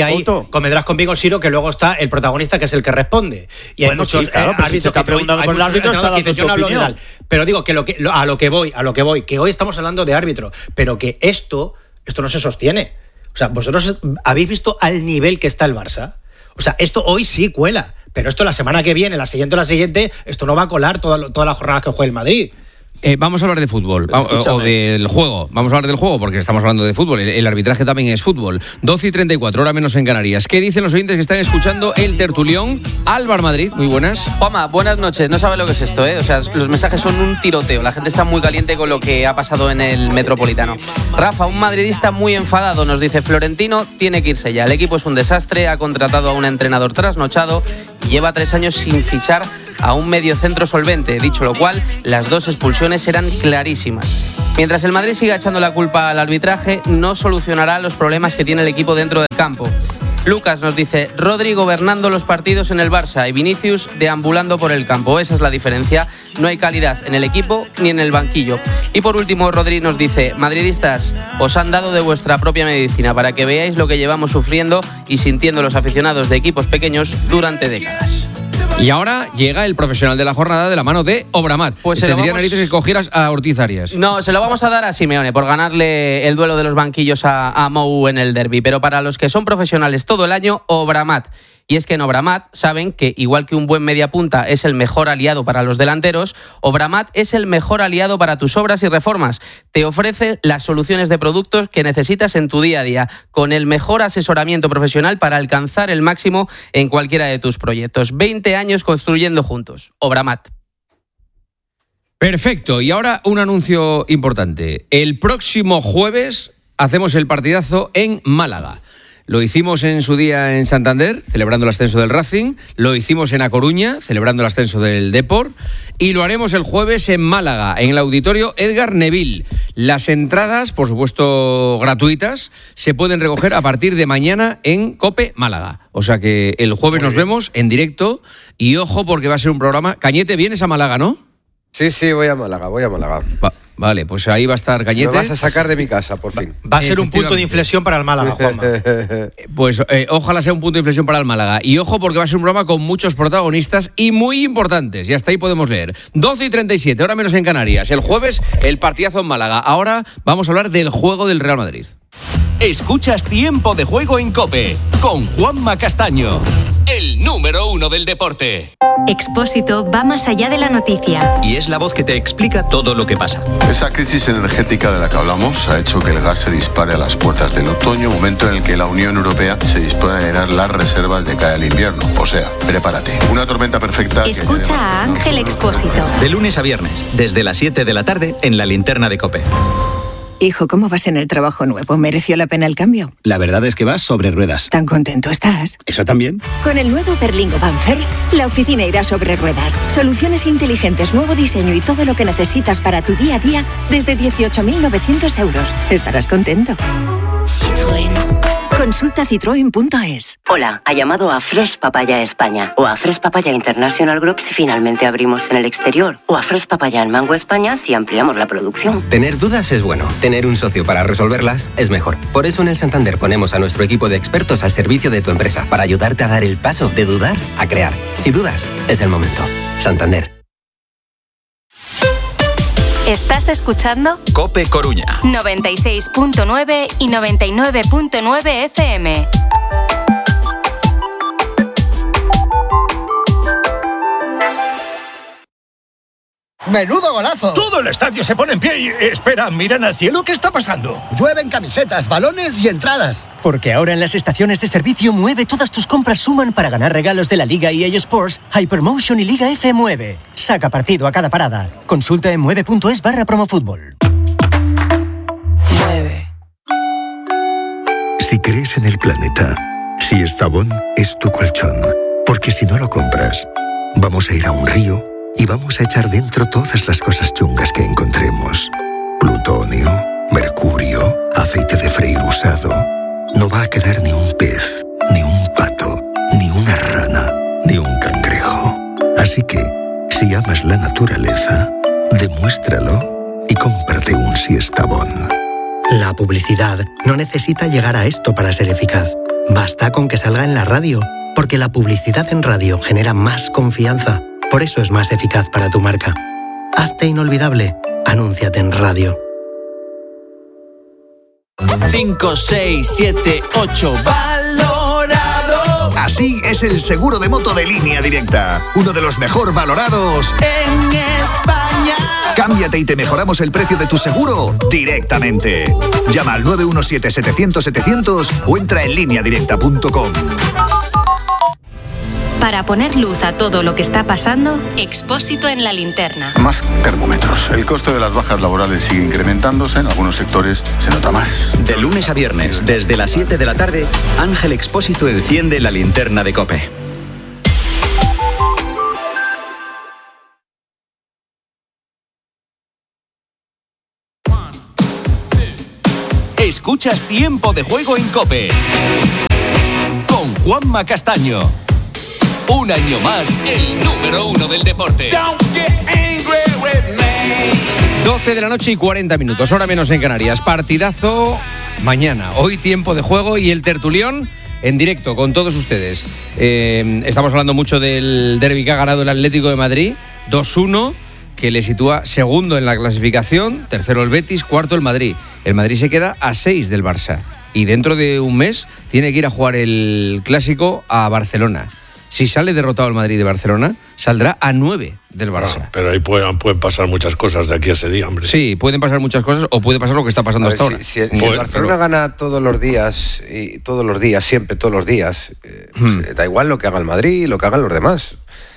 que luego está el protagonista, que es el que responde. Y hay muchos árbitros que preguntan por el árbitro, yo no hablo de tal. Pero digo que a lo que voy, que hoy estamos hablando de árbitro, pero que esto no se sostiene. O sea, vosotros habéis visto al nivel que está el Barça. O sea, esto hoy sí cuela, pero esto la semana que viene, la siguiente, esto no va a colar todas las jornadas que juegue el Madrid. Vamos a hablar de fútbol, o del juego. Vamos a hablar del juego porque estamos hablando de fútbol. El arbitraje también es fútbol. 12:34, hora menos en Canarias. ¿Qué dicen los oyentes que están escuchando el tertulión? Álvaro Madrid, muy buenas. Juanma, buenas noches. No sabes lo que es esto, ¿eh? O sea, los mensajes son un tiroteo. La gente está muy caliente con lo que ha pasado en el Metropolitano. Rafa, un madridista muy enfadado, nos dice: Florentino tiene que irse ya. El equipo es un desastre, ha contratado a un entrenador trasnochado y lleva 3 años sin fichar a un mediocentro solvente, dicho lo cual, las 2 expulsiones eran clarísimas. Mientras el Madrid siga echando la culpa al arbitraje, no solucionará los problemas que tiene el equipo dentro del campo. Lucas nos dice: Rodri gobernando los partidos en el Barça y Vinicius deambulando por el campo. Esa es la diferencia. No hay calidad en el equipo ni en el banquillo. Y por último, Rodri nos dice: madridistas, os han dado de vuestra propia medicina para que veáis lo que llevamos sufriendo y sintiendo los aficionados de equipos pequeños durante décadas. Y ahora llega el profesional de la jornada de la mano de Obramat. Pues tendría narices que cogieras a Ortiz Arias. No, se lo vamos a dar a Simeone por ganarle el duelo de los banquillos a Mou en el derbi. Pero para los que son profesionales todo el año, Obramat. Y es que en Obramat saben que, igual que un buen mediapunta es el mejor aliado para los delanteros, Obramat es el mejor aliado para tus obras y reformas. Te ofrece las soluciones de productos que necesitas en tu día a día, con el mejor asesoramiento profesional para alcanzar el máximo en cualquiera de tus proyectos. 20 años construyendo juntos. Obramat. Perfecto. Y ahora un anuncio importante. El próximo jueves hacemos el partidazo en Málaga. Lo hicimos en su día en Santander, celebrando el ascenso del Racing. Lo hicimos en A Coruña, celebrando el ascenso del Depor. Y lo haremos el jueves en Málaga, en el Auditorio Edgar Neville. Las entradas, por supuesto gratuitas, se pueden recoger a partir de mañana en COPE Málaga. O sea que el jueves nos vemos en directo. Y ojo, porque va a ser un programa... Cañete, vienes a Málaga, ¿no? Sí, voy a Málaga. Vale, pues ahí va a estar Cañete. Me vas a sacar de mi casa, por fin. Va a ser un punto de inflexión para el Málaga, Juanma. Pues ojalá sea un punto de inflexión para el Málaga. Y ojo, porque va a ser un programa con muchos protagonistas y muy importantes. Y hasta ahí podemos leer. 12:37, hora menos en Canarias. El jueves, el partidazo en Málaga. Ahora vamos a hablar del juego del Real Madrid. Escuchas Tiempo de Juego en COPE con Juanma Castaño, el número 1 del deporte. Expósito va más allá de la noticia. Y es la voz que te explica todo lo que pasa. Esa crisis energética de la que hablamos ha hecho que el gas se dispare a las puertas del otoño, momento en el que la Unión Europea se dispone a llenar las reservas de cara al invierno. O sea, prepárate. Una tormenta perfecta. Escucha a Ángel Expósito. De lunes a viernes, desde las 7 de la tarde, en la linterna de COPE. Hijo, ¿cómo vas en el trabajo nuevo? ¿Mereció la pena el cambio? La verdad es que vas sobre ruedas. ¿Tan contento estás? ¿Eso también? Con el nuevo Berlingo Van First, la oficina irá sobre ruedas. Soluciones inteligentes, nuevo diseño y todo lo que necesitas para tu día a día desde 18.900 euros. Estarás contento. Citroën. Consulta citroen.es. Hola, ha llamado a Fresh Papaya España o a Fresh Papaya International Group si finalmente abrimos en el exterior o a Fresh Papaya en Mango España si ampliamos la producción. Tener dudas es bueno, tener un socio para resolverlas es mejor. Por eso en el Santander ponemos a nuestro equipo de expertos al servicio de tu empresa para ayudarte a dar el paso de dudar a crear. Si dudas, es el momento. Santander. ¿Estás escuchando? COPE Coruña 96.9 y 99.9 FM. ¡Menudo golazo! Todo el estadio se pone en pie y... Espera, miran al cielo, ¿qué está pasando? Llueven camisetas, balones y entradas. Porque ahora en las estaciones de servicio Mueve todas tus compras suman para ganar regalos de la Liga EA Sports, Hypermotion y Liga F Mueve. Saca partido a cada parada. Consulta en mueve.es/promofútbol. Mueve. Si crees en el planeta, si Estavón es tu colchón. Porque si no lo compras, vamos a ir a un río y vamos a echar dentro todas las cosas chungas que encontremos. Plutonio, mercurio, aceite de freír usado. No va a quedar ni un pez, ni un pato, ni una rana, ni un cangrejo. Así que, si amas la naturaleza, demuéstralo y cómprate un Siestabón. La publicidad no necesita llegar a esto para ser eficaz. Basta con que salga en la radio, porque la publicidad en radio genera más confianza. Por eso es más eficaz para tu marca. Hazte inolvidable. Anúnciate en radio. 5, 6, 7, 8, valorado. Así es el seguro de moto de Línea Directa. Uno de los mejor valorados en España. Cámbiate y te mejoramos el precio de tu seguro directamente. Llama al 917-700-700 o entra en lineadirecta.com. Para poner luz a todo lo que está pasando, Expósito en la linterna. Más termómetros. El coste de las bajas laborales sigue incrementándose. En algunos sectores se nota más. De lunes a viernes, desde las 7 de la tarde, Ángel Expósito enciende la linterna de COPE. Escuchas Tiempo de Juego en COPE con Juanma Castaño. Un año más, el número 1 del deporte. 12 de la noche y 40 minutos, hora menos en Canarias. Partidazo mañana. Hoy Tiempo de Juego y el tertulión en directo con todos ustedes. Estamos hablando mucho del derbi que ha ganado el Atlético de Madrid, 2-1, que le sitúa segundo en la clasificación, tercero el Betis, cuarto el Madrid. El Madrid se queda a 6 del Barça y dentro de un mes tiene que ir a jugar el Clásico a Barcelona. Si sale derrotado el Madrid de Barcelona, saldrá a 9 del Barça. No, pero ahí pueden pasar muchas cosas de aquí a ese día, hombre. Sí, pueden pasar muchas cosas o puede pasar lo que está pasando hasta ahora. Si el Barcelona gana todos los días, siempre todos los días, da igual lo que haga el Madrid y lo que hagan los demás.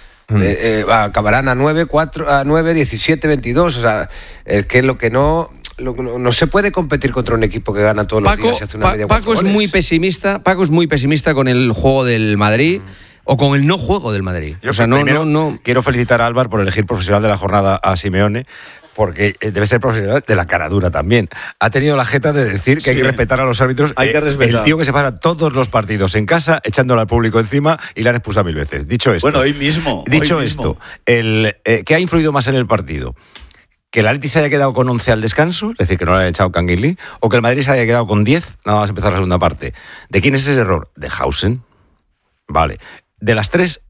Acabarán a 9, 4, a 9, 17, 22. O sea, que lo que no se puede competir contra un equipo que gana todos los días y hace una media. Paco es muy pesimista con el juego del Madrid. O con el no juego del Madrid. Yo no quiero felicitar a Álvaro por elegir profesional de la jornada a Simeone, porque debe ser profesional de la cara dura también. Ha tenido la jeta de decir que hay que respetar a los árbitros. Hay que respetar. El tío que se pasa todos los partidos en casa, echándole al público encima y le han expulsado 1000 veces. Dicho esto. Bueno, hoy mismo. ¿Qué ha influido más en el partido? ¿Que el Atleti se haya quedado con 11 al descanso, es decir, que no le haya echado Canguilí, o que el Madrid se haya quedado con 10, nada más empezar la segunda parte? ¿De quién es ese error? De Hausen. Vale. De los tres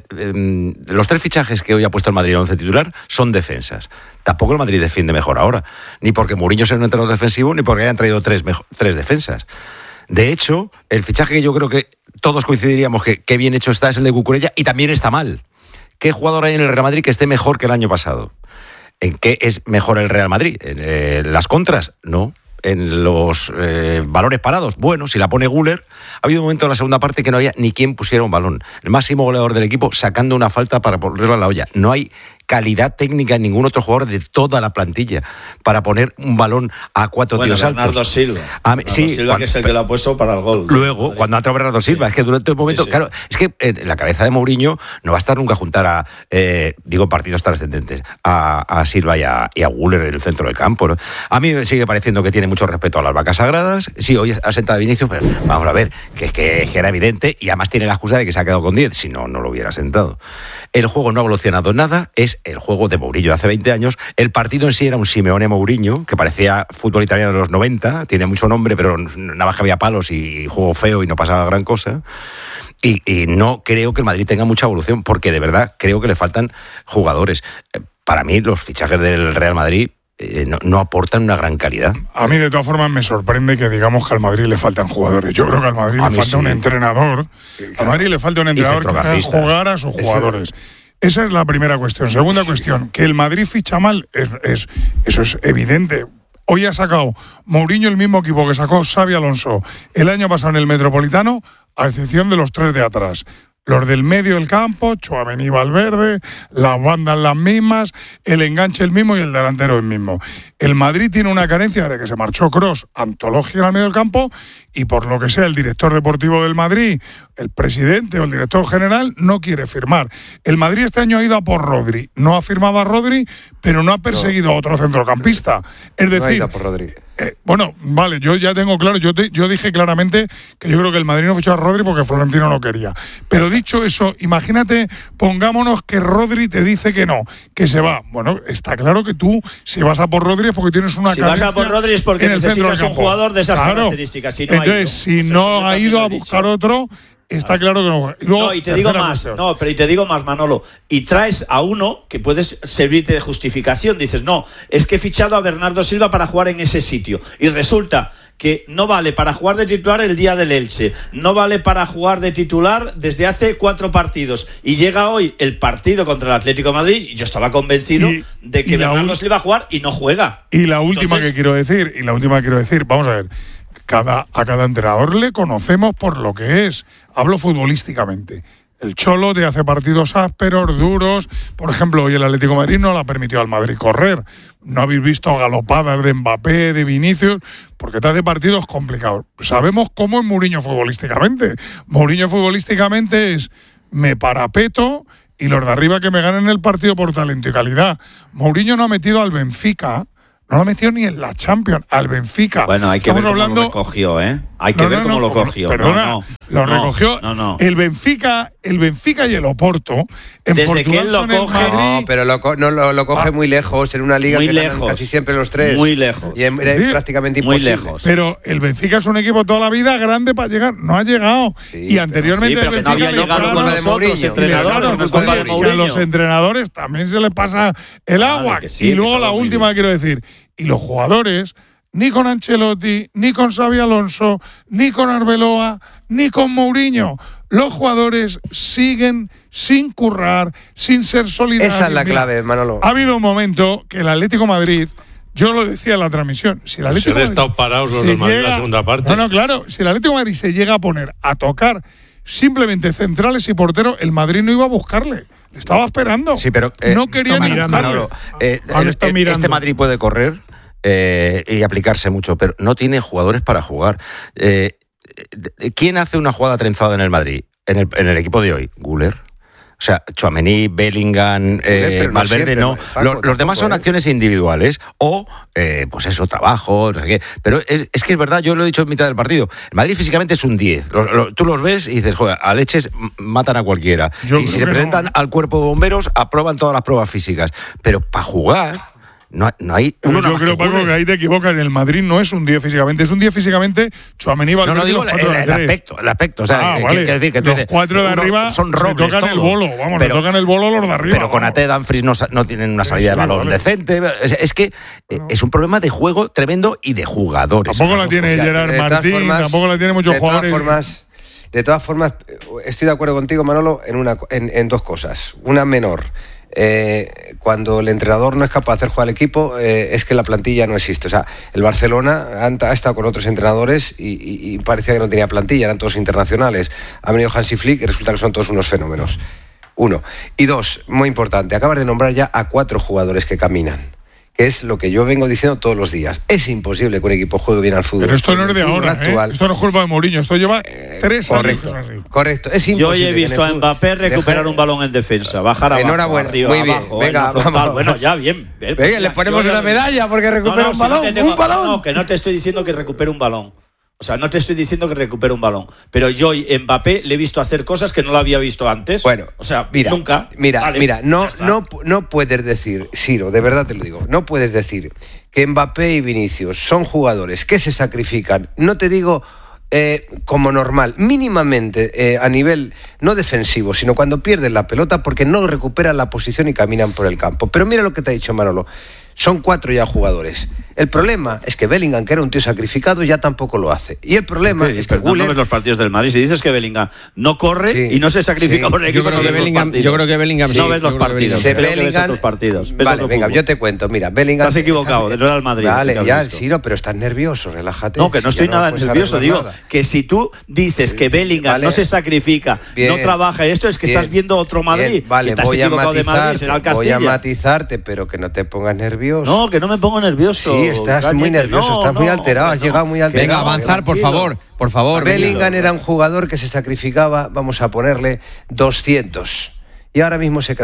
fichajes que hoy ha puesto el Madrid en 11 titular son defensas. Tampoco el Madrid defiende mejor ahora. Ni porque Mourinho sea un entrenador defensivo, ni porque hayan traído tres defensas. De hecho, el fichaje que yo creo que todos coincidiríamos que bien hecho está es el de Cucurella, y también está mal. ¿Qué jugador hay en el Real Madrid que esté mejor que el año pasado? ¿En qué es mejor el Real Madrid? ¿En las contras? No. En los balones parados, bueno, si la pone Güler. Ha habido un momento en la segunda parte que no había ni quien pusiera un balón. El máximo goleador del equipo sacando una falta para ponerla a la olla. No hay calidad técnica en ningún otro jugador de toda la plantilla para poner un balón a 4 tiros altos. Bernardo Silva. Silva, que es el que lo ha puesto para el gol. Luego, cuando ha entrado Bernardo Silva, es que durante un momento, claro, es que en la cabeza de Mourinho no va a estar nunca juntar a, partidos trascendentes, a Silva y a Güler en el centro del campo, ¿no? A mí me sigue pareciendo que tiene mucho respeto a las vacas sagradas. Sí, hoy ha sentado a Vinicius, pero vamos a ver, que era evidente, y además tiene la excusa de que se ha quedado con 10, si no, no lo hubiera sentado. El juego no ha evolucionado nada, es el juego de Mourinho de hace 20 años. El partido en sí era un Simeone-Mourinho, que parecía fútbol italiano de los 90, tiene mucho nombre, pero nada más que había palos y juego feo y no pasaba gran cosa. Y no creo que el Madrid tenga mucha evolución, porque de verdad creo que le faltan jugadores. Para mí los fichajes del Real Madrid no aportan una gran calidad. A mí, de todas formas, me sorprende que digamos que al Madrid le faltan jugadores. Yo creo que al Madrid le falta un entrenador. Al Madrid le falta un entrenador que haga jugar a sus jugadores. Esa es la primera cuestión. Segunda cuestión, que el Madrid ficha mal, eso es evidente. Hoy ha sacado Mourinho el mismo equipo que sacó Xabi Alonso el año pasado en el Metropolitano, a excepción de los tres de atrás. Los del medio del campo, Tchouaméni y Valverde, las bandas las mismas, el enganche el mismo y el delantero el mismo. El Madrid tiene una carencia de que se marchó Kroos, antológica al medio del campo, y por lo que sea el director deportivo del Madrid, el presidente o el director general no quiere firmar. El Madrid este año ha ido a por Rodri, no ha firmado a Rodri, pero no ha perseguido a otro centrocampista. Es decir, Bueno, vale, yo ya tengo claro, yo dije claramente que yo creo que el Madrid no fichó a Rodri porque Florentino no quería. Pero dicho eso, imagínate, pongámonos que Rodri te dice que no, que se va. Bueno, está claro que tú, si vas a por Rodri es porque tienes una carencia. Si vas a por Rodri es porque necesitas un jugador de esas características. Si no entonces, si no ha ido a buscar otro, está claro que no. Y luego, y te digo más, pero te digo más, Manolo. Y traes a uno que puedes servirte de justificación. Dices, no, es que he fichado a Bernardo Silva para jugar en ese sitio. Y resulta que no vale para jugar de titular el día del Elche. No vale para jugar de titular desde hace 4 partidos. Y llega hoy el partido contra el Atlético de Madrid. Y yo estaba convencido de que Bernardo Silva va a jugar y no juega. Y la última que quiero decir, vamos a ver. A cada entrenador le conocemos por lo que es. Hablo futbolísticamente. El Cholo te hace partidos ásperos, duros. Por ejemplo, hoy el Atlético de Madrid no le ha permitido al Madrid correr. No habéis visto galopadas de Mbappé, de Vinicius, porque te hace partidos complicados. Sabemos cómo es Mourinho futbolísticamente. Mourinho futbolísticamente es me parapeto y los de arriba que me ganen el partido por talento y calidad. Mourinho no ha metido al Benfica. No lo ha metido ni en la Champions, al Benfica. Bueno, hay que ver cómo lo recogió, ¿eh? Hay que ver cómo lo cogió. Perdona, lo recogió el Benfica y el Oporto. En desde Portugal que él lo coge, No, pero lo coge muy lejos, en una liga muy que lejos, casi siempre los 3. Muy lejos. Y es prácticamente imposible. Muy lejos. Pero el Benfica es un equipo toda la vida grande para llegar. No ha llegado. Sí, y anteriormente el Benfica no había llegado con nosotros, entrenadores. Que a los entrenadores también se les pasa el agua. Y luego la última que quiero decir. Y los jugadores, ni con Ancelotti, ni con Xabi Alonso, ni con Arbeloa, ni con Mourinho. Los jugadores siguen sin currar, sin ser solidarios. Esa es la clave, Manolo. Ha habido un momento que el Atlético de Madrid, yo lo decía en la transmisión, si el Atlético de Madrid estado parados los del Madrid en la segunda parte. No, claro, si el Atlético de Madrid se llega a poner a tocar simplemente centrales y porteros, el Madrid no iba a buscarle. Le estaba esperando. Sí, pero no quería ni buscarle. Este Madrid puede correr y aplicarse mucho, pero no tiene jugadores para jugar. ¿Quién hace una jugada trenzada en el Madrid? En el equipo de hoy, Güler. O sea, Tchouaméni, Bellingham, Valverde, no. Los demás son acciones individuales o, pues eso, trabajo, no sé qué. Pero es que es verdad, yo lo he dicho en mitad del partido. El Madrid físicamente es un 10. Tú los ves y dices, joder, a leches matan a cualquiera. Y si se presentan al cuerpo de bomberos, aprueban todas las pruebas físicas. Pero para jugar... No hay uno. Yo creo, Paco, que ahí te equivocas. El Madrid no es un 10 físicamente, es un 10 físicamente. Tchouaméni, Valverde. No digo el aspecto. O sea, vale. Quiere decir que los 4 de arriba son robles, tocan todo. El bolo. Vamos, pero, tocan el bolo los de arriba. Pero con Ate Dumfries no tienen una salida de balón decente. Es que es un problema de juego tremendo y de jugadores. Tampoco la tiene Gerard Martín, tampoco la tiene muchos jugadores. De todas formas, estoy de acuerdo contigo, Manolo, en 2 cosas. Una menor. Cuando el entrenador no es capaz de hacer jugar al equipo, es que la plantilla no existe. O sea, el Barcelona ha estado con otros entrenadores y parecía que no tenía plantilla, eran todos internacionales. Ha venido Hansi Flick y resulta que son todos unos fenómenos. 1. Y 2, muy importante, acabas de nombrar ya a 4 jugadores que caminan. Que es lo que yo vengo diciendo todos los días. Es imposible que un equipo juegue bien al fútbol. Pero esto no es de ahora, actual. Esto no es culpa de Mourinho, esto lleva 3 años. Correcto, es imposible. Yo hoy he visto a Mbappé recuperar un balón en defensa, bajar abajo, enhorabuena, arriba, muy bien. abajo, venga, vamos. Bueno, ya, bien. Venga, le ponemos una medalla porque recupera un balón. Un balón. No, que no te estoy diciendo que recupere un balón. O sea, no te estoy diciendo que recupere un balón, pero yo en Mbappé le he visto hacer cosas que no lo había visto antes. Bueno, o sea, nunca. Mira, no puedes decir, Ciro, de verdad te lo digo, no puedes decir que Mbappé y Vinicius son jugadores que se sacrifican. No te digo como normal, mínimamente a nivel no defensivo, sino cuando pierden la pelota porque no recuperan la posición y caminan por el campo. Pero mira lo que te ha dicho Manolo. Son 4 ya jugadores. El problema es que Bellingham, que era un tío sacrificado, ya tampoco lo hace. Y el problema es que no ves los partidos del Madrid. Si dices que Bellingham no corre y no se sacrifica por el equipo, yo creo que Bellingham no ves los partidos. Vale, venga, yo te cuento. Mira, Bellingham... Estás equivocado, no era el Madrid. Vale, ya, sí, no, pero estás nervioso, relájate. No, que no estoy nada nervioso. Digo que si tú dices que Bellingham no se sacrifica, no trabaja, esto es que estás viendo otro Madrid. Vale, voy a matizarte, pero que no te pongas nervioso. No, que no me pongo nervioso. Sí, estás muy nervioso, estás muy alterado, has llegado muy alterado. Venga, avanzar, por favor. Bellingham era un jugador que se sacrificaba, vamos a ponerle 200. y ahora mismo se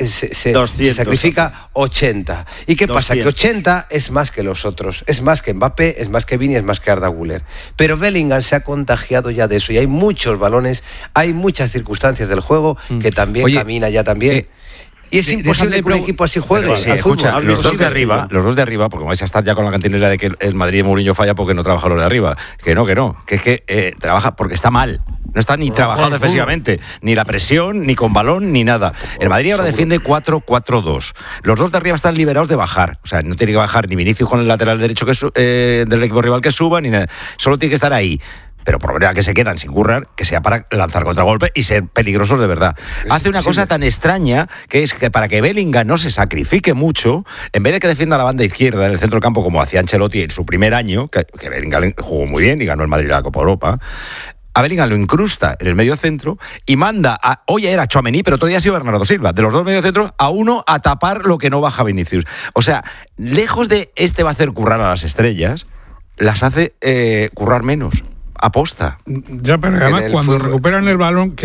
sacrifica 80. ¿Y qué 200. Pasa? Que 80 es más que los otros. Es más que Mbappé, es más que Vini, es más que Arda Güler. Pero Bellingham se ha contagiado ya de eso y hay muchos balones, hay muchas circunstancias del juego que también camina ya también. Y es imposible que un equipo así juegue. Sí, escucha, los dos de arriba, porque vais a estar ya con la cantinera de que el Madrid de Mourinho falla porque no trabaja los de arriba. Que es que trabaja porque está mal. No está ni trabajado defensivamente, ni la presión, ni con balón, ni nada. El Madrid ahora defiende 4-4-2. Los dos de arriba están liberados de bajar. O sea, no tiene que bajar ni Vinicius con el lateral derecho del equipo rival que suba, ni nada. Solo tiene que estar ahí. Pero por verdad que se quedan sin currar, que sea para lanzar contragolpe y ser peligrosos de verdad. Hace una cosa tan extraña, que es que para que Bellingham no se sacrifique mucho, en vez de que defienda la banda izquierda en el centro del campo, como hacía Ancelotti en su primer año, que Bellingham jugó muy bien y ganó el Madrid la Copa Europa, a Bellingham lo incrusta en el medio centro y manda hoy era Tchouaméni, pero otro día ha sido Bernardo Silva, de los dos medio centros, a uno a tapar lo que no baja Vinicius. O sea, lejos de va a hacer currar a las estrellas, las hace currar menos. Aposta. Ya, pero además cuando recuperan el balón,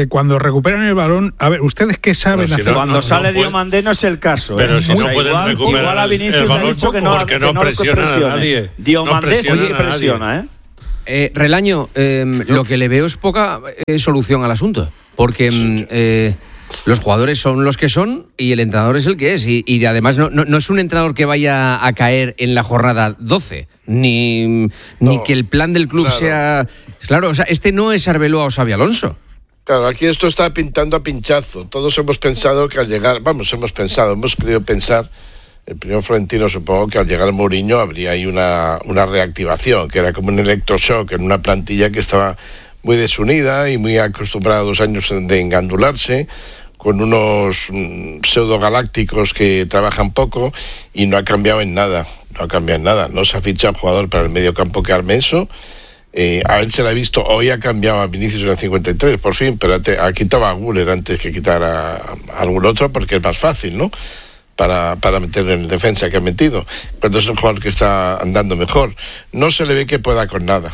a ver, ¿ustedes qué saben hacer? Cuando sale Diomandé no es el caso. Pero si no pueden recuperar a Vinicius, el balón porque no presiona a nadie. Diomandé sí que presiona, Relaño, lo que le veo es poca solución al asunto, porque los jugadores son los que son y el entrenador es el que es, y además no es un entrenador que vaya a caer en la jornada 12, ni que el plan del club sea... Claro, o sea, no es Arbeloa o Xabi Alonso. Claro, aquí esto está pintando a pinchazo. Todos hemos pensado que al llegar... hemos querido pensar... El primer Florentino, supongo que al llegar Mourinho habría ahí una reactivación, que era como un electroshock en una plantilla que estaba muy desunida y muy acostumbrada a 2 años de engandularse, con unos pseudogalácticos que trabajan poco, y no ha cambiado en nada. No se ha fichado jugador para el medio campo que Armenso. A él se le ha visto, hoy ha cambiado a Vinicius en el 53, por fin, pero ha quitado a Güler antes que quitar a algún otro, porque es más fácil, ¿no? Para meterlo en defensa, que ha metido, pero es un jugador que está andando mejor. No se le ve que pueda con nada.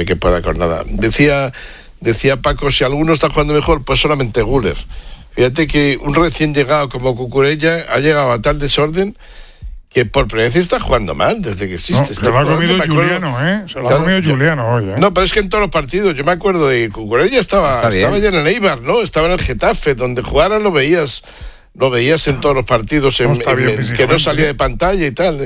Decía Paco, si alguno está jugando mejor, pues solamente Güler. Fíjate que un recién llegado como Cucurella ha llegado a tal desorden que por primera vez está jugando mal desde que existe. Se lo ha comido Juliano, Se lo ha comido Juliano hoy, No, pero es que en todos los partidos, yo me acuerdo de Cucurella estaba ya en el Eibar, ¿no? Estaba en el Getafe, donde jugara lo veías en todos los partidos, que no salía de pantalla y tal.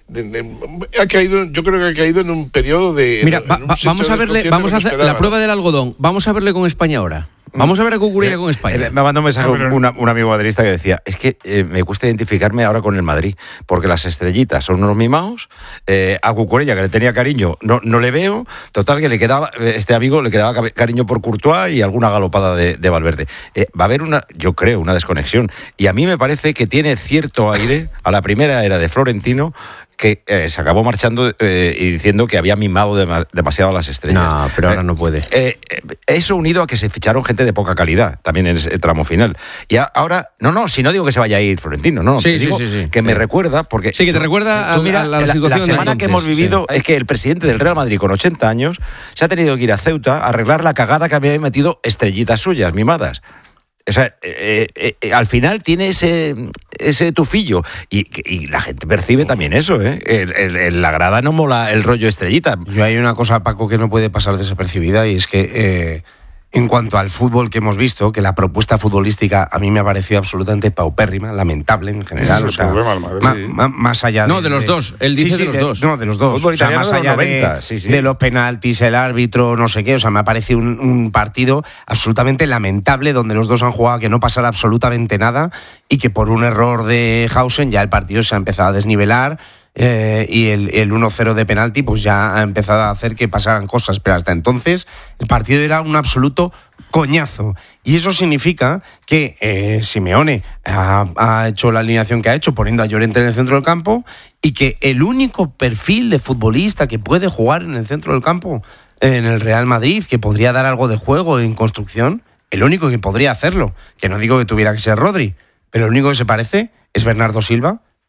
Yo creo que ha caído en un periodo de... Mira, vamos a hacer la prueba del algodón. Vamos a verle con España ahora. Vamos a ver a Cucurella con España. Me mandó un mensaje un amigo madridista que decía, es que me cuesta identificarme ahora con el Madrid, porque las estrellitas son unos mimados, a Cucurella, que le tenía cariño, no le veo, total que le quedaba cariño por Courtois y alguna galopada de Valverde. Va a haber yo creo, una desconexión, y a mí me parece que tiene cierto aire a la primera era de Florentino, que se acabó marchando y diciendo que había mimado demasiado a las estrellas. No, pero ahora no puede. Eso unido a que se ficharon gente de poca calidad, también en ese tramo final. Y ahora, si no digo que se vaya a ir Florentino, digo que me recuerda, porque... Sí, que te recuerda a la situación. La semana que hemos vivido es que el presidente del Real Madrid, con 80 años, se ha tenido que ir a Ceuta a arreglar la cagada que había metido estrellitas suyas, mimadas. O sea, al final tiene ese tufillo y la gente percibe también eso, la grada no mola el rollo estrellita. Yo hay una cosa, Paco, que no puede pasar desapercibida, y es que en cuanto al fútbol que hemos visto, que la propuesta futbolística a mí me ha parecido absolutamente paupérrima, lamentable en general. Más allá de los dos. Él dice de los dos. No, de los dos. Fútbol italiano más allá de los penaltis, el árbitro, no sé qué. O sea, me ha parecido un partido absolutamente lamentable, donde los dos han jugado a que no pasara absolutamente nada, y que por un error de Hausen ya el partido se ha empezado a desnivelar. Y el 1-0 de penalti pues ya ha empezado a hacer que pasaran cosas, pero hasta entonces el partido era un absoluto coñazo, y eso significa que Simeone ha hecho la alineación que ha hecho, poniendo a Llorente en el centro del campo, y que el único perfil de futbolista que puede jugar en el centro del campo en el Real Madrid, que podría dar algo de juego en construcción, el único que podría hacerlo, que no digo que tuviera que ser Rodri, pero el único que se parece es Bernardo Silva.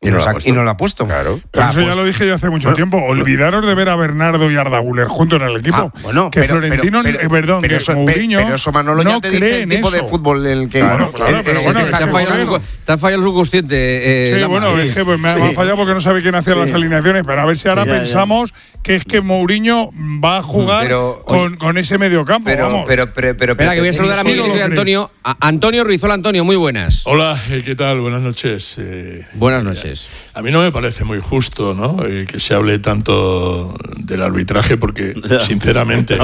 Y no lo ha puesto. Claro. Pero eso ya lo dije yo hace mucho tiempo. Olvidaros de ver a Bernardo y Arda Güler juntos en el equipo. Florentino, Mourinho. Pero eso Manolo no ya te dice el tipo de fútbol en el que. Claro, pero bueno, te ha fallado el subconsciente. Sí, bueno, es que me ha fallado porque no sabe quién hacía las alineaciones. Pero a ver si ahora pensamos que es que Mourinho va a jugar con ese mediocampo. Pero espera, que voy a saludar a Miguel y Antonio. Antonio Ruiz, hola Antonio, muy buenas. Hola, ¿qué tal? Buenas noches. Buenas noches. A mí no me parece muy justo, ¿no? Que se hable tanto del arbitraje porque, sinceramente,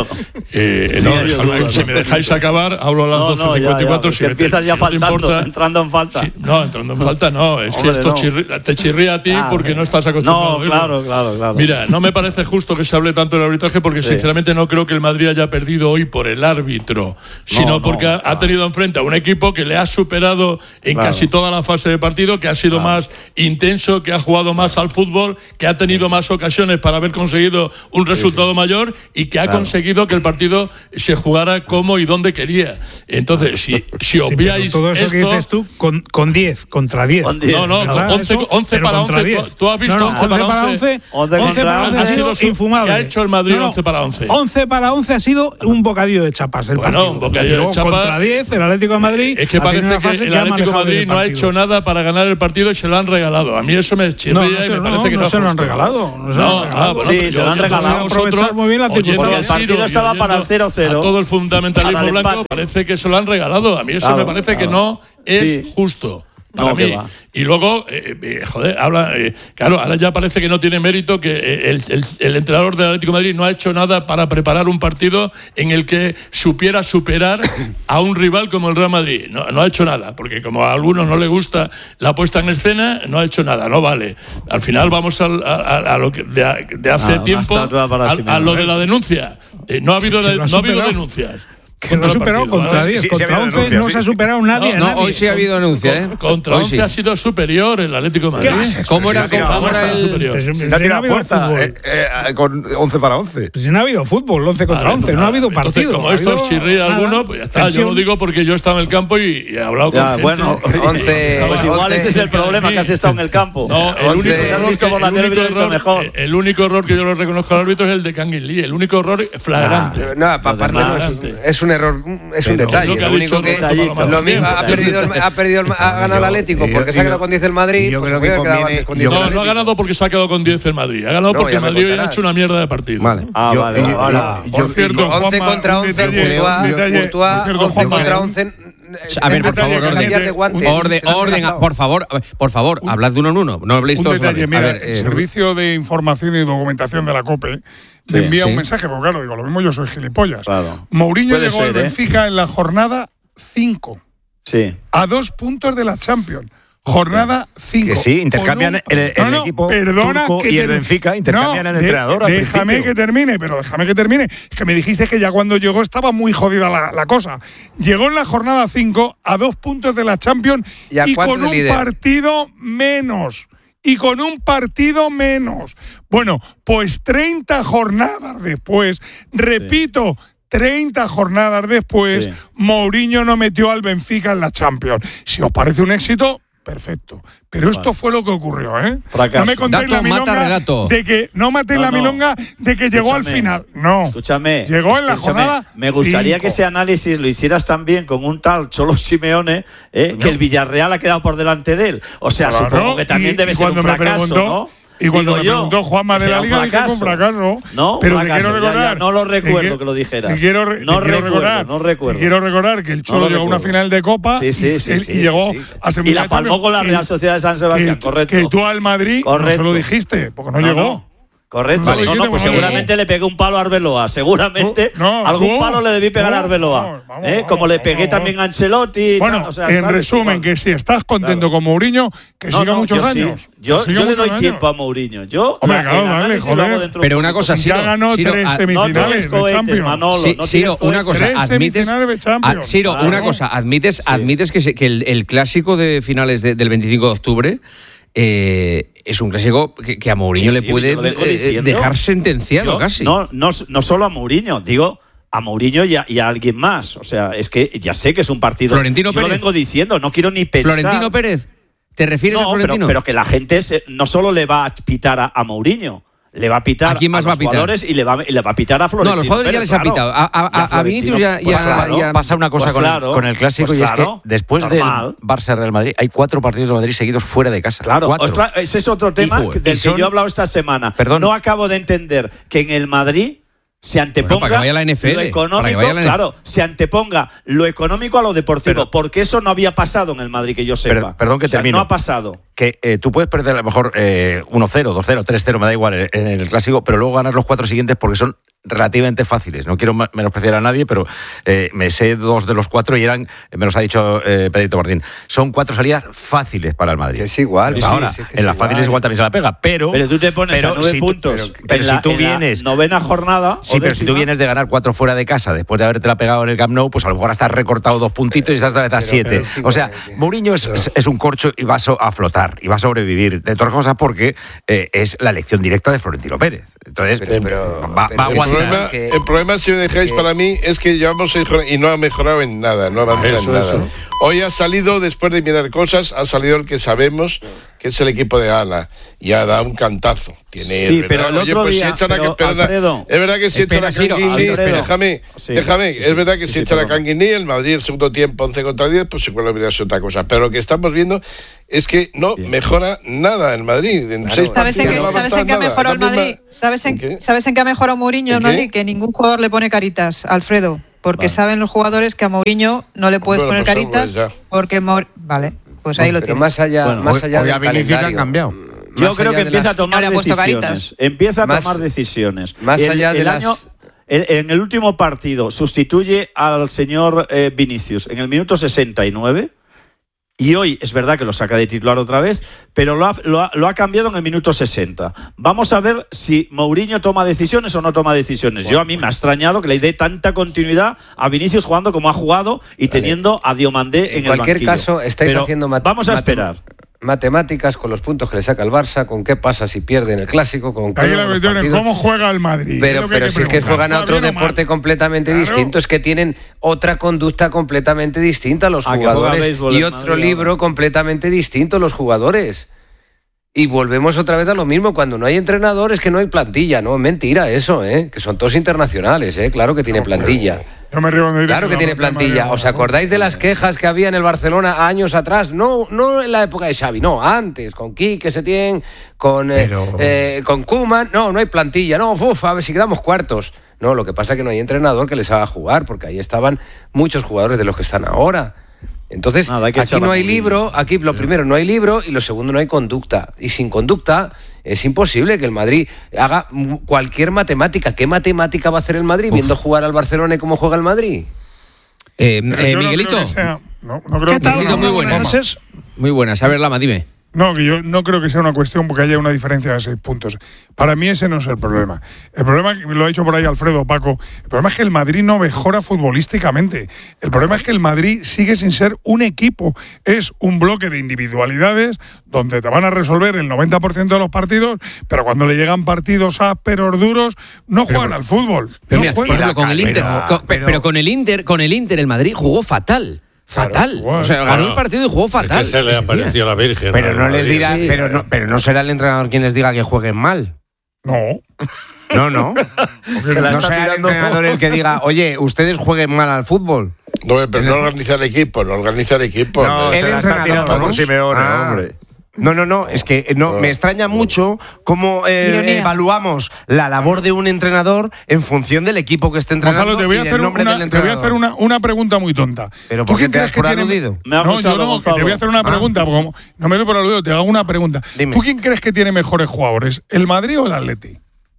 si me dejáis acabar, hablo a las 12:54. Si empiezas ya faltando, entrando en falta. Entrando en falta no. Es que esto te chirría a ti porque no estás acostumbrado a verlo. Claro. Mira, no me parece justo que se hable tanto del arbitraje porque, sinceramente, no creo que el Madrid haya perdido hoy por el árbitro, sino porque ha tenido enfrente a un equipo que le ha superado en casi toda la fase de partido, que ha sido más intenso, que ha jugado más al fútbol, que ha tenido más ocasiones para haber conseguido un resultado mayor y que ha conseguido que el partido se jugara como y donde quería. Entonces, si obviáis todo eso esto, que dices tú con 10 contra 10. No, 11 para 11. ¿Tú has visto 11 para 11? 11 para 11 ha sido infumable. ¿Qué ha hecho el Madrid 11 para 11? 11 para 11 ha sido un bocadillo de chapas el partido. Un bocadillo de chapas. Contra 10, el Atlético de Madrid. Es que parece que el Atlético de Madrid no ha hecho nada para ganar el partido y se lo han regalado. A mí eso me chirría y me parece que no se lo han regalado. Sí, se lo han regalado. Aprovechar muy bien la circunstancia. El partido estaba para el 0-0. A todo el fundamentalismo blanco parece que se lo han regalado. A mí eso me parece que no es justo. Para mí. Y luego, claro, ahora ya parece que no tiene mérito que el entrenador del Atlético de Madrid no ha hecho nada para preparar un partido en el que supiera superar a un rival como el Real Madrid. No ha hecho nada, porque como a algunos no le gusta la puesta en escena, no ha hecho nada, no vale. Al final vamos a lo que de hace tiempo, a lo de la denuncia. No ha habido denuncias. Que no ha superado contra 10, contra 11 no se ha superado nadie. Hoy sí ha habido denuncia, Contra 11 ha sido superior el Atlético de Madrid. ¿Cómo era el superior? Se ha tirado a puerta con 11 para 11. Pues si no ha habido fútbol, 11 contra 11, no ha habido partido. Como esto os chirría alguno, pues ya está. Yo lo digo porque yo estaba en el campo y he hablado con gente. Bueno, 11. Pues igual ese es el problema, que has estado en el campo. No, el único error que yo le reconozco al árbitro es el de Kangin Lee. El único error flagrante. Es un error, es un detalle. Lo único que ha ganado el Atlético porque se ha quedado con 10 el Madrid. Yo creo que conviene. No ha ganado porque se ha quedado con 10 el Madrid. Ha ganado porque el Madrid hoy ha hecho una mierda de partido. Vale. Por cierto, 11 contra 11, Courtois, 11 contra 11. A ver, por favor, orden, por favor, hablad de uno en uno. No habléis todos. El Servicio de Información y Documentación de la COPE me envía un mensaje, porque claro, digo, lo mismo yo soy gilipollas. Mourinho llegó al Benfica en la jornada 5. Sí. A 2 puntos de la Champions. Jornada 5. Que sí, intercambian el equipo turco y el Benfica, intercambian el entrenador. Déjame que termine. Es que me dijiste que ya cuando llegó estaba muy jodida la cosa. Llegó en la jornada 5 a 2 puntos de la Champions y con un partido menos. Bueno, pues 30 jornadas después, repito, 30 jornadas después, Mourinho no metió al Benfica en la Champions. Si os parece un éxito, perfecto. Pero esto fue lo que ocurrió, ¿eh? Fracaso. No me contéis la milonga de que milonga de que llegó al final. No. Escúchame. Llegó en la jornada. Me gustaría que ese análisis lo hicieras también con un tal Cholo Simeone, que el Villarreal ha quedado por delante de él. O sea, supongo que también debe ser un fracaso, ¿no? Y cuando me preguntó Juanma de la Liga, dije que fue un fracaso. No, pero fracaso, quiero recordar. No lo recuerdo que lo dijeras. Quiero recordar que el Cholo llegó a una final de Copa y llegó a semifinal. Y la palmó con la Real Sociedad de San Sebastián, correcto. Que tú al Madrid no se lo dijiste, porque no llegó. Correcto. Vale, pues seguramente le pegué un palo a Arbeloa. Seguramente algún palo le debí pegar a Arbeloa. Como le pegué también a Ancelotti. Bueno, en resumen, que si estás contento con Mourinho, que siga muchos años. Yo le doy tiempo a Mourinho. Pero una cosa, Ciro, ya ganó 3 semifinales de Champions. Ciro, una cosa, admites que el clásico de finales del 25 de octubre es un clásico que a Mourinho le puede dejar sentenciado casi. No solo a Mourinho, digo a Mourinho y a alguien más. O sea, es que ya sé que es un partido. Florentino Pérez. Lo vengo diciendo, no quiero ni pensar. Florentino Pérez. ¿Te refieres a Florentino? Pero que la gente no solo le va a pitar a Mourinho, le va a pitar a los jugadores y le va a pitar a Florentino. No, a los jugadores ya les ha pitado. A Vinicius ya pasa una cosa con el Clásico y es que después del Barça-Real Madrid hay 4 partidos de Madrid seguidos fuera de casa. Claro, ese es otro tema del que yo he hablado esta semana. No acabo de entender que en el Madrid se anteponga para que vaya la NFL, lo económico, se anteponga lo económico a lo deportivo, porque eso no había pasado en el Madrid, que yo sepa. Perdón que termine. No ha pasado. Que tú puedes perder a lo mejor 1-0, 2-0, 3-0, me da igual en el Clásico, pero luego ganar los 4 siguientes porque son relativamente fáciles. No quiero menospreciar a nadie, pero me sé 2 de los 4 y me los ha dicho Pedrito Martín. Son 4 salidas fáciles para el Madrid. Que es igual. Ahora, en las fáciles igual también se la pega, pero tú te pones a 9 puntos. Pero si tú vienes... novena jornada... Sí, pero si tú vienes de ganar 4 fuera de casa, después de haberte la pegado en el Camp Nou, pues a lo mejor hasta has recortado 2 puntitos y estás a 7. O sea, Mourinho es un corcho y va a flotar, y va a sobrevivir. De todas cosas, porque es la elección directa de Florentino Pérez. Entonces, va a aguantar. El problema, si me dejáis, para mí, es que llevamos y no ha mejorado en nada, no avanza en nada. Hoy ha salido, después de mirar cosas, ha salido el que sabemos, que es el equipo de Ana, y ha dado un cantazo. Sí, pero el otro día, es verdad que si echan a Canguini, déjame, es verdad que si echan a Canguini, el Madrid el segundo tiempo 11-10, pues igual hubiera sido otra cosa. Pero lo que estamos viendo es que no mejora nada el Madrid. ¿Sabes en qué ha mejorado el Madrid? ¿Sabes en qué ha mejorado Mourinho el Madrid? Que ningún jugador le pone caritas, Alfredo. Porque saben los jugadores que a Mourinho no le puedes poner caritas porque vale, pues ahí lo tienes. Más allá de Vinicius han cambiado. Yo creo que empieza a tomar decisiones. Empieza a tomar decisiones. Más allá de en el último partido sustituye al señor Vinicius en el minuto 69. Y hoy es verdad que lo saca de titular otra vez, pero lo ha cambiado en el minuto 60. Vamos a ver si Mourinho toma decisiones o no toma decisiones. A mí me ha extrañado que le dé tanta continuidad a Vinicius jugando como ha jugado y teniendo a Diomandé en el banquillo. En cualquier caso, estáis haciendo vamos a esperar. Matemáticas con los puntos que le saca el Barça, con qué pasa si pierde en el Clásico, con ahí la cuestión es cómo juega el Madrid. Pero si es que juegan a otro deporte completamente distinto, es que tienen otra conducta completamente distinta los jugadores y otro libro completamente distinto los jugadores. Y volvemos otra vez a lo mismo, cuando no hay entrenador es que no hay plantilla, no, es mentira eso, que son todos internacionales, claro que tiene plantilla. Yo me río de claro que tiene plantilla. ¿Os acordáis de las quejas que había en el Barcelona años atrás? No en la época de Xavi, no, antes, con Quique Setién, con Koeman. No hay plantilla. No, a ver si quedamos cuartos. No, lo que pasa es que no hay entrenador que les haga jugar, porque ahí estaban muchos jugadores de los que están ahora. Entonces, aquí no hay libro, aquí lo primero no hay libro y lo segundo no hay conducta. Y sin conducta es imposible que el Madrid haga cualquier matemática. ¿Qué matemática va a hacer el Madrid viendo jugar al Barcelona y cómo juega el Madrid? Miguelito. ¿Qué tal? Muy buenas. Muy buenas. A ver, Lama, dime. No, que yo no creo que sea una cuestión porque haya una diferencia de 6 puntos. Para mí ese no es el problema. El problema, lo ha dicho por ahí Alfredo, Paco, el problema es que el Madrid no mejora futbolísticamente. El problema es que el Madrid sigue sin ser un equipo. Es un bloque de individualidades donde te van a resolver el 90% de los partidos, pero cuando le llegan partidos ásperos, duros, no juegan al fútbol. Pero por ejemplo, con el Inter el Madrid jugó fatal. Fatal. O sea, ganó el partido y jugó fatal. Es que se le apareció la Virgen. Pero no les dirá, pero no será el entrenador quien les diga que jueguen mal. No. No será el entrenador el que diga, oye, ustedes jueguen mal al fútbol. No, pero no organiza el equipo. No, el se entrenador por Simeone, hombre. No, es que me extraña mucho cómo evaluamos la labor de un entrenador en función del equipo que esté entrenando. Gonzalo, te voy a hacer una pregunta muy tonta. ¿Pero por qué te das por aludido? No, yo no, que te voy a hacer una pregunta, porque no me doy por aludido, te hago una pregunta. Dime. ¿Tú quién crees que tiene mejores jugadores, el Madrid o el Atleti?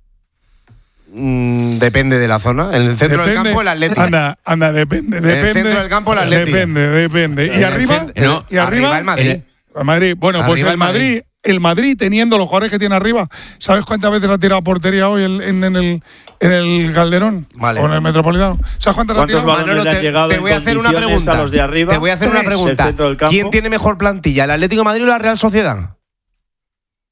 Depende de la zona. En el centro del campo el Atleti. Anda, depende. En el centro del campo el Atleti. Depende. ¿Y arriba? Arriba el Madrid. El Madrid. Bueno, pues el Madrid teniendo los jugadores que tiene arriba, ¿sabes cuántas veces ha tirado portería hoy en el Calderón? Vale. O en el Metropolitano. ¿Sabes cuántas ha tirado? Manolo, te voy a hacer una pregunta. Te voy a hacer una pregunta. ¿Quién tiene mejor plantilla, el Atlético de Madrid o la Real Sociedad?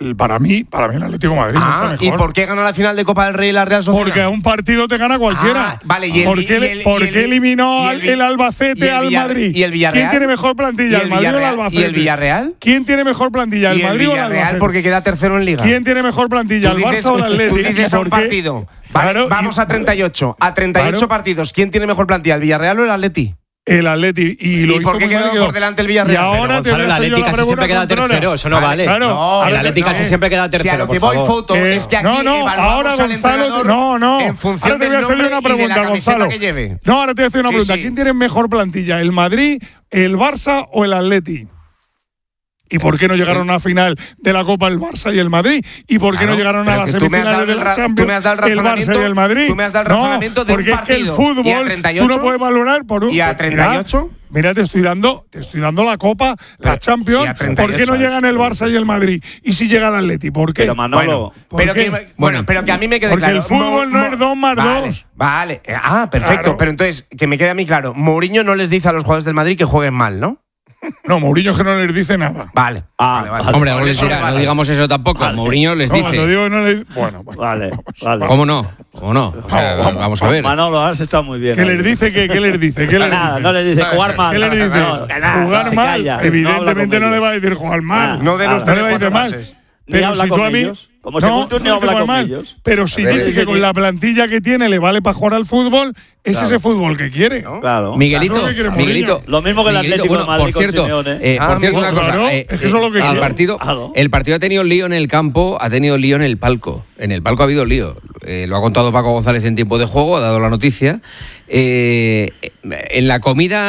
Para mí el Atlético de Madrid mucho mejor. ¿Y por qué ganó la final de Copa del Rey y la Real Sociedad? Porque a un partido te gana cualquiera. Vale, ¿Por qué eliminó el Albacete al Madrid? ¿Y el Villarreal? ¿Quién tiene mejor plantilla, el Madrid o el Albacete? ¿Y el Villarreal? ¿Quién tiene mejor plantilla, el Madrid o el Albacete? Porque queda tercero en Liga. ¿Quién tiene mejor plantilla, el Barça o el Atlético? Tú dices a un partido. Vale, claro, vamos a 38. A 38 partidos. ¿Quién tiene mejor plantilla, el Villarreal o el Atleti? El Atleti. ¿Y por qué quedó por delante el Villarreal? Y ahora Gonzalo, el Atleti casi siempre queda tercero. Eso no vale. Claro, el Atleti casi siempre queda tercero. Si a lo que voy, Foto, es que aquí ahora Gonzalo, en función ahora te voy a hacer una pregunta, Gonzalo. Que lleve. No, ahora te voy a hacer una pregunta. ¿Quién tiene mejor plantilla, el Madrid, el Barça o el Atleti? ¿Y por qué no llegaron a la final de la Copa el Barça y el Madrid? ¿Y por qué no llegaron a las semifinales de la Champions el Barça y el Madrid? Tú me has dado el razonamiento de un partido. Porque es que el fútbol tú no puedes valorar por un... ¿Y a 38? Mira, te estoy dando la Copa, la Champions. ¿Por qué no llegan el Barça y el Madrid? ¿Y si llega el Atleti? ¿Por qué? Pero Manolo… Pero que a mí me quede porque claro. Porque el fútbol no es 2 más 2. Vale. Perfecto. Claro. Pero entonces, que me quede a mí claro. Mourinho no les dice a los jugadores del Madrid que jueguen mal, ¿no? No, Mourinho que no les dice nada. Vale. Hombre, algo les dirá, no digamos eso tampoco. Vale. Mourinho les dice. Cuando digo no le... Bueno, vale. ¿Cómo no? O sea, vamos a ver. Manolo, has estado muy bien. ¿Qué les dice? ¿Qué les dice? Nada, no les dice jugar mal. ¿Qué les dice? Jugar mal. Evidentemente no le va a decir jugar mal. No de los no le va a decir mal. Pero si tú a mí… Como según tú no habla con ellos. Pero si dice que con la plantilla que tiene le vale para jugar al fútbol, es ese fútbol que quiere. Claro. Miguelito, lo mismo que el Atlético de Madrid. Por cierto, una cosa. Es que eso es lo que el partido ha tenido lío en el campo, ha tenido lío en el palco. En el palco ha habido lío. Lo ha contado Paco González en tiempo de juego, ha dado la noticia. En la comida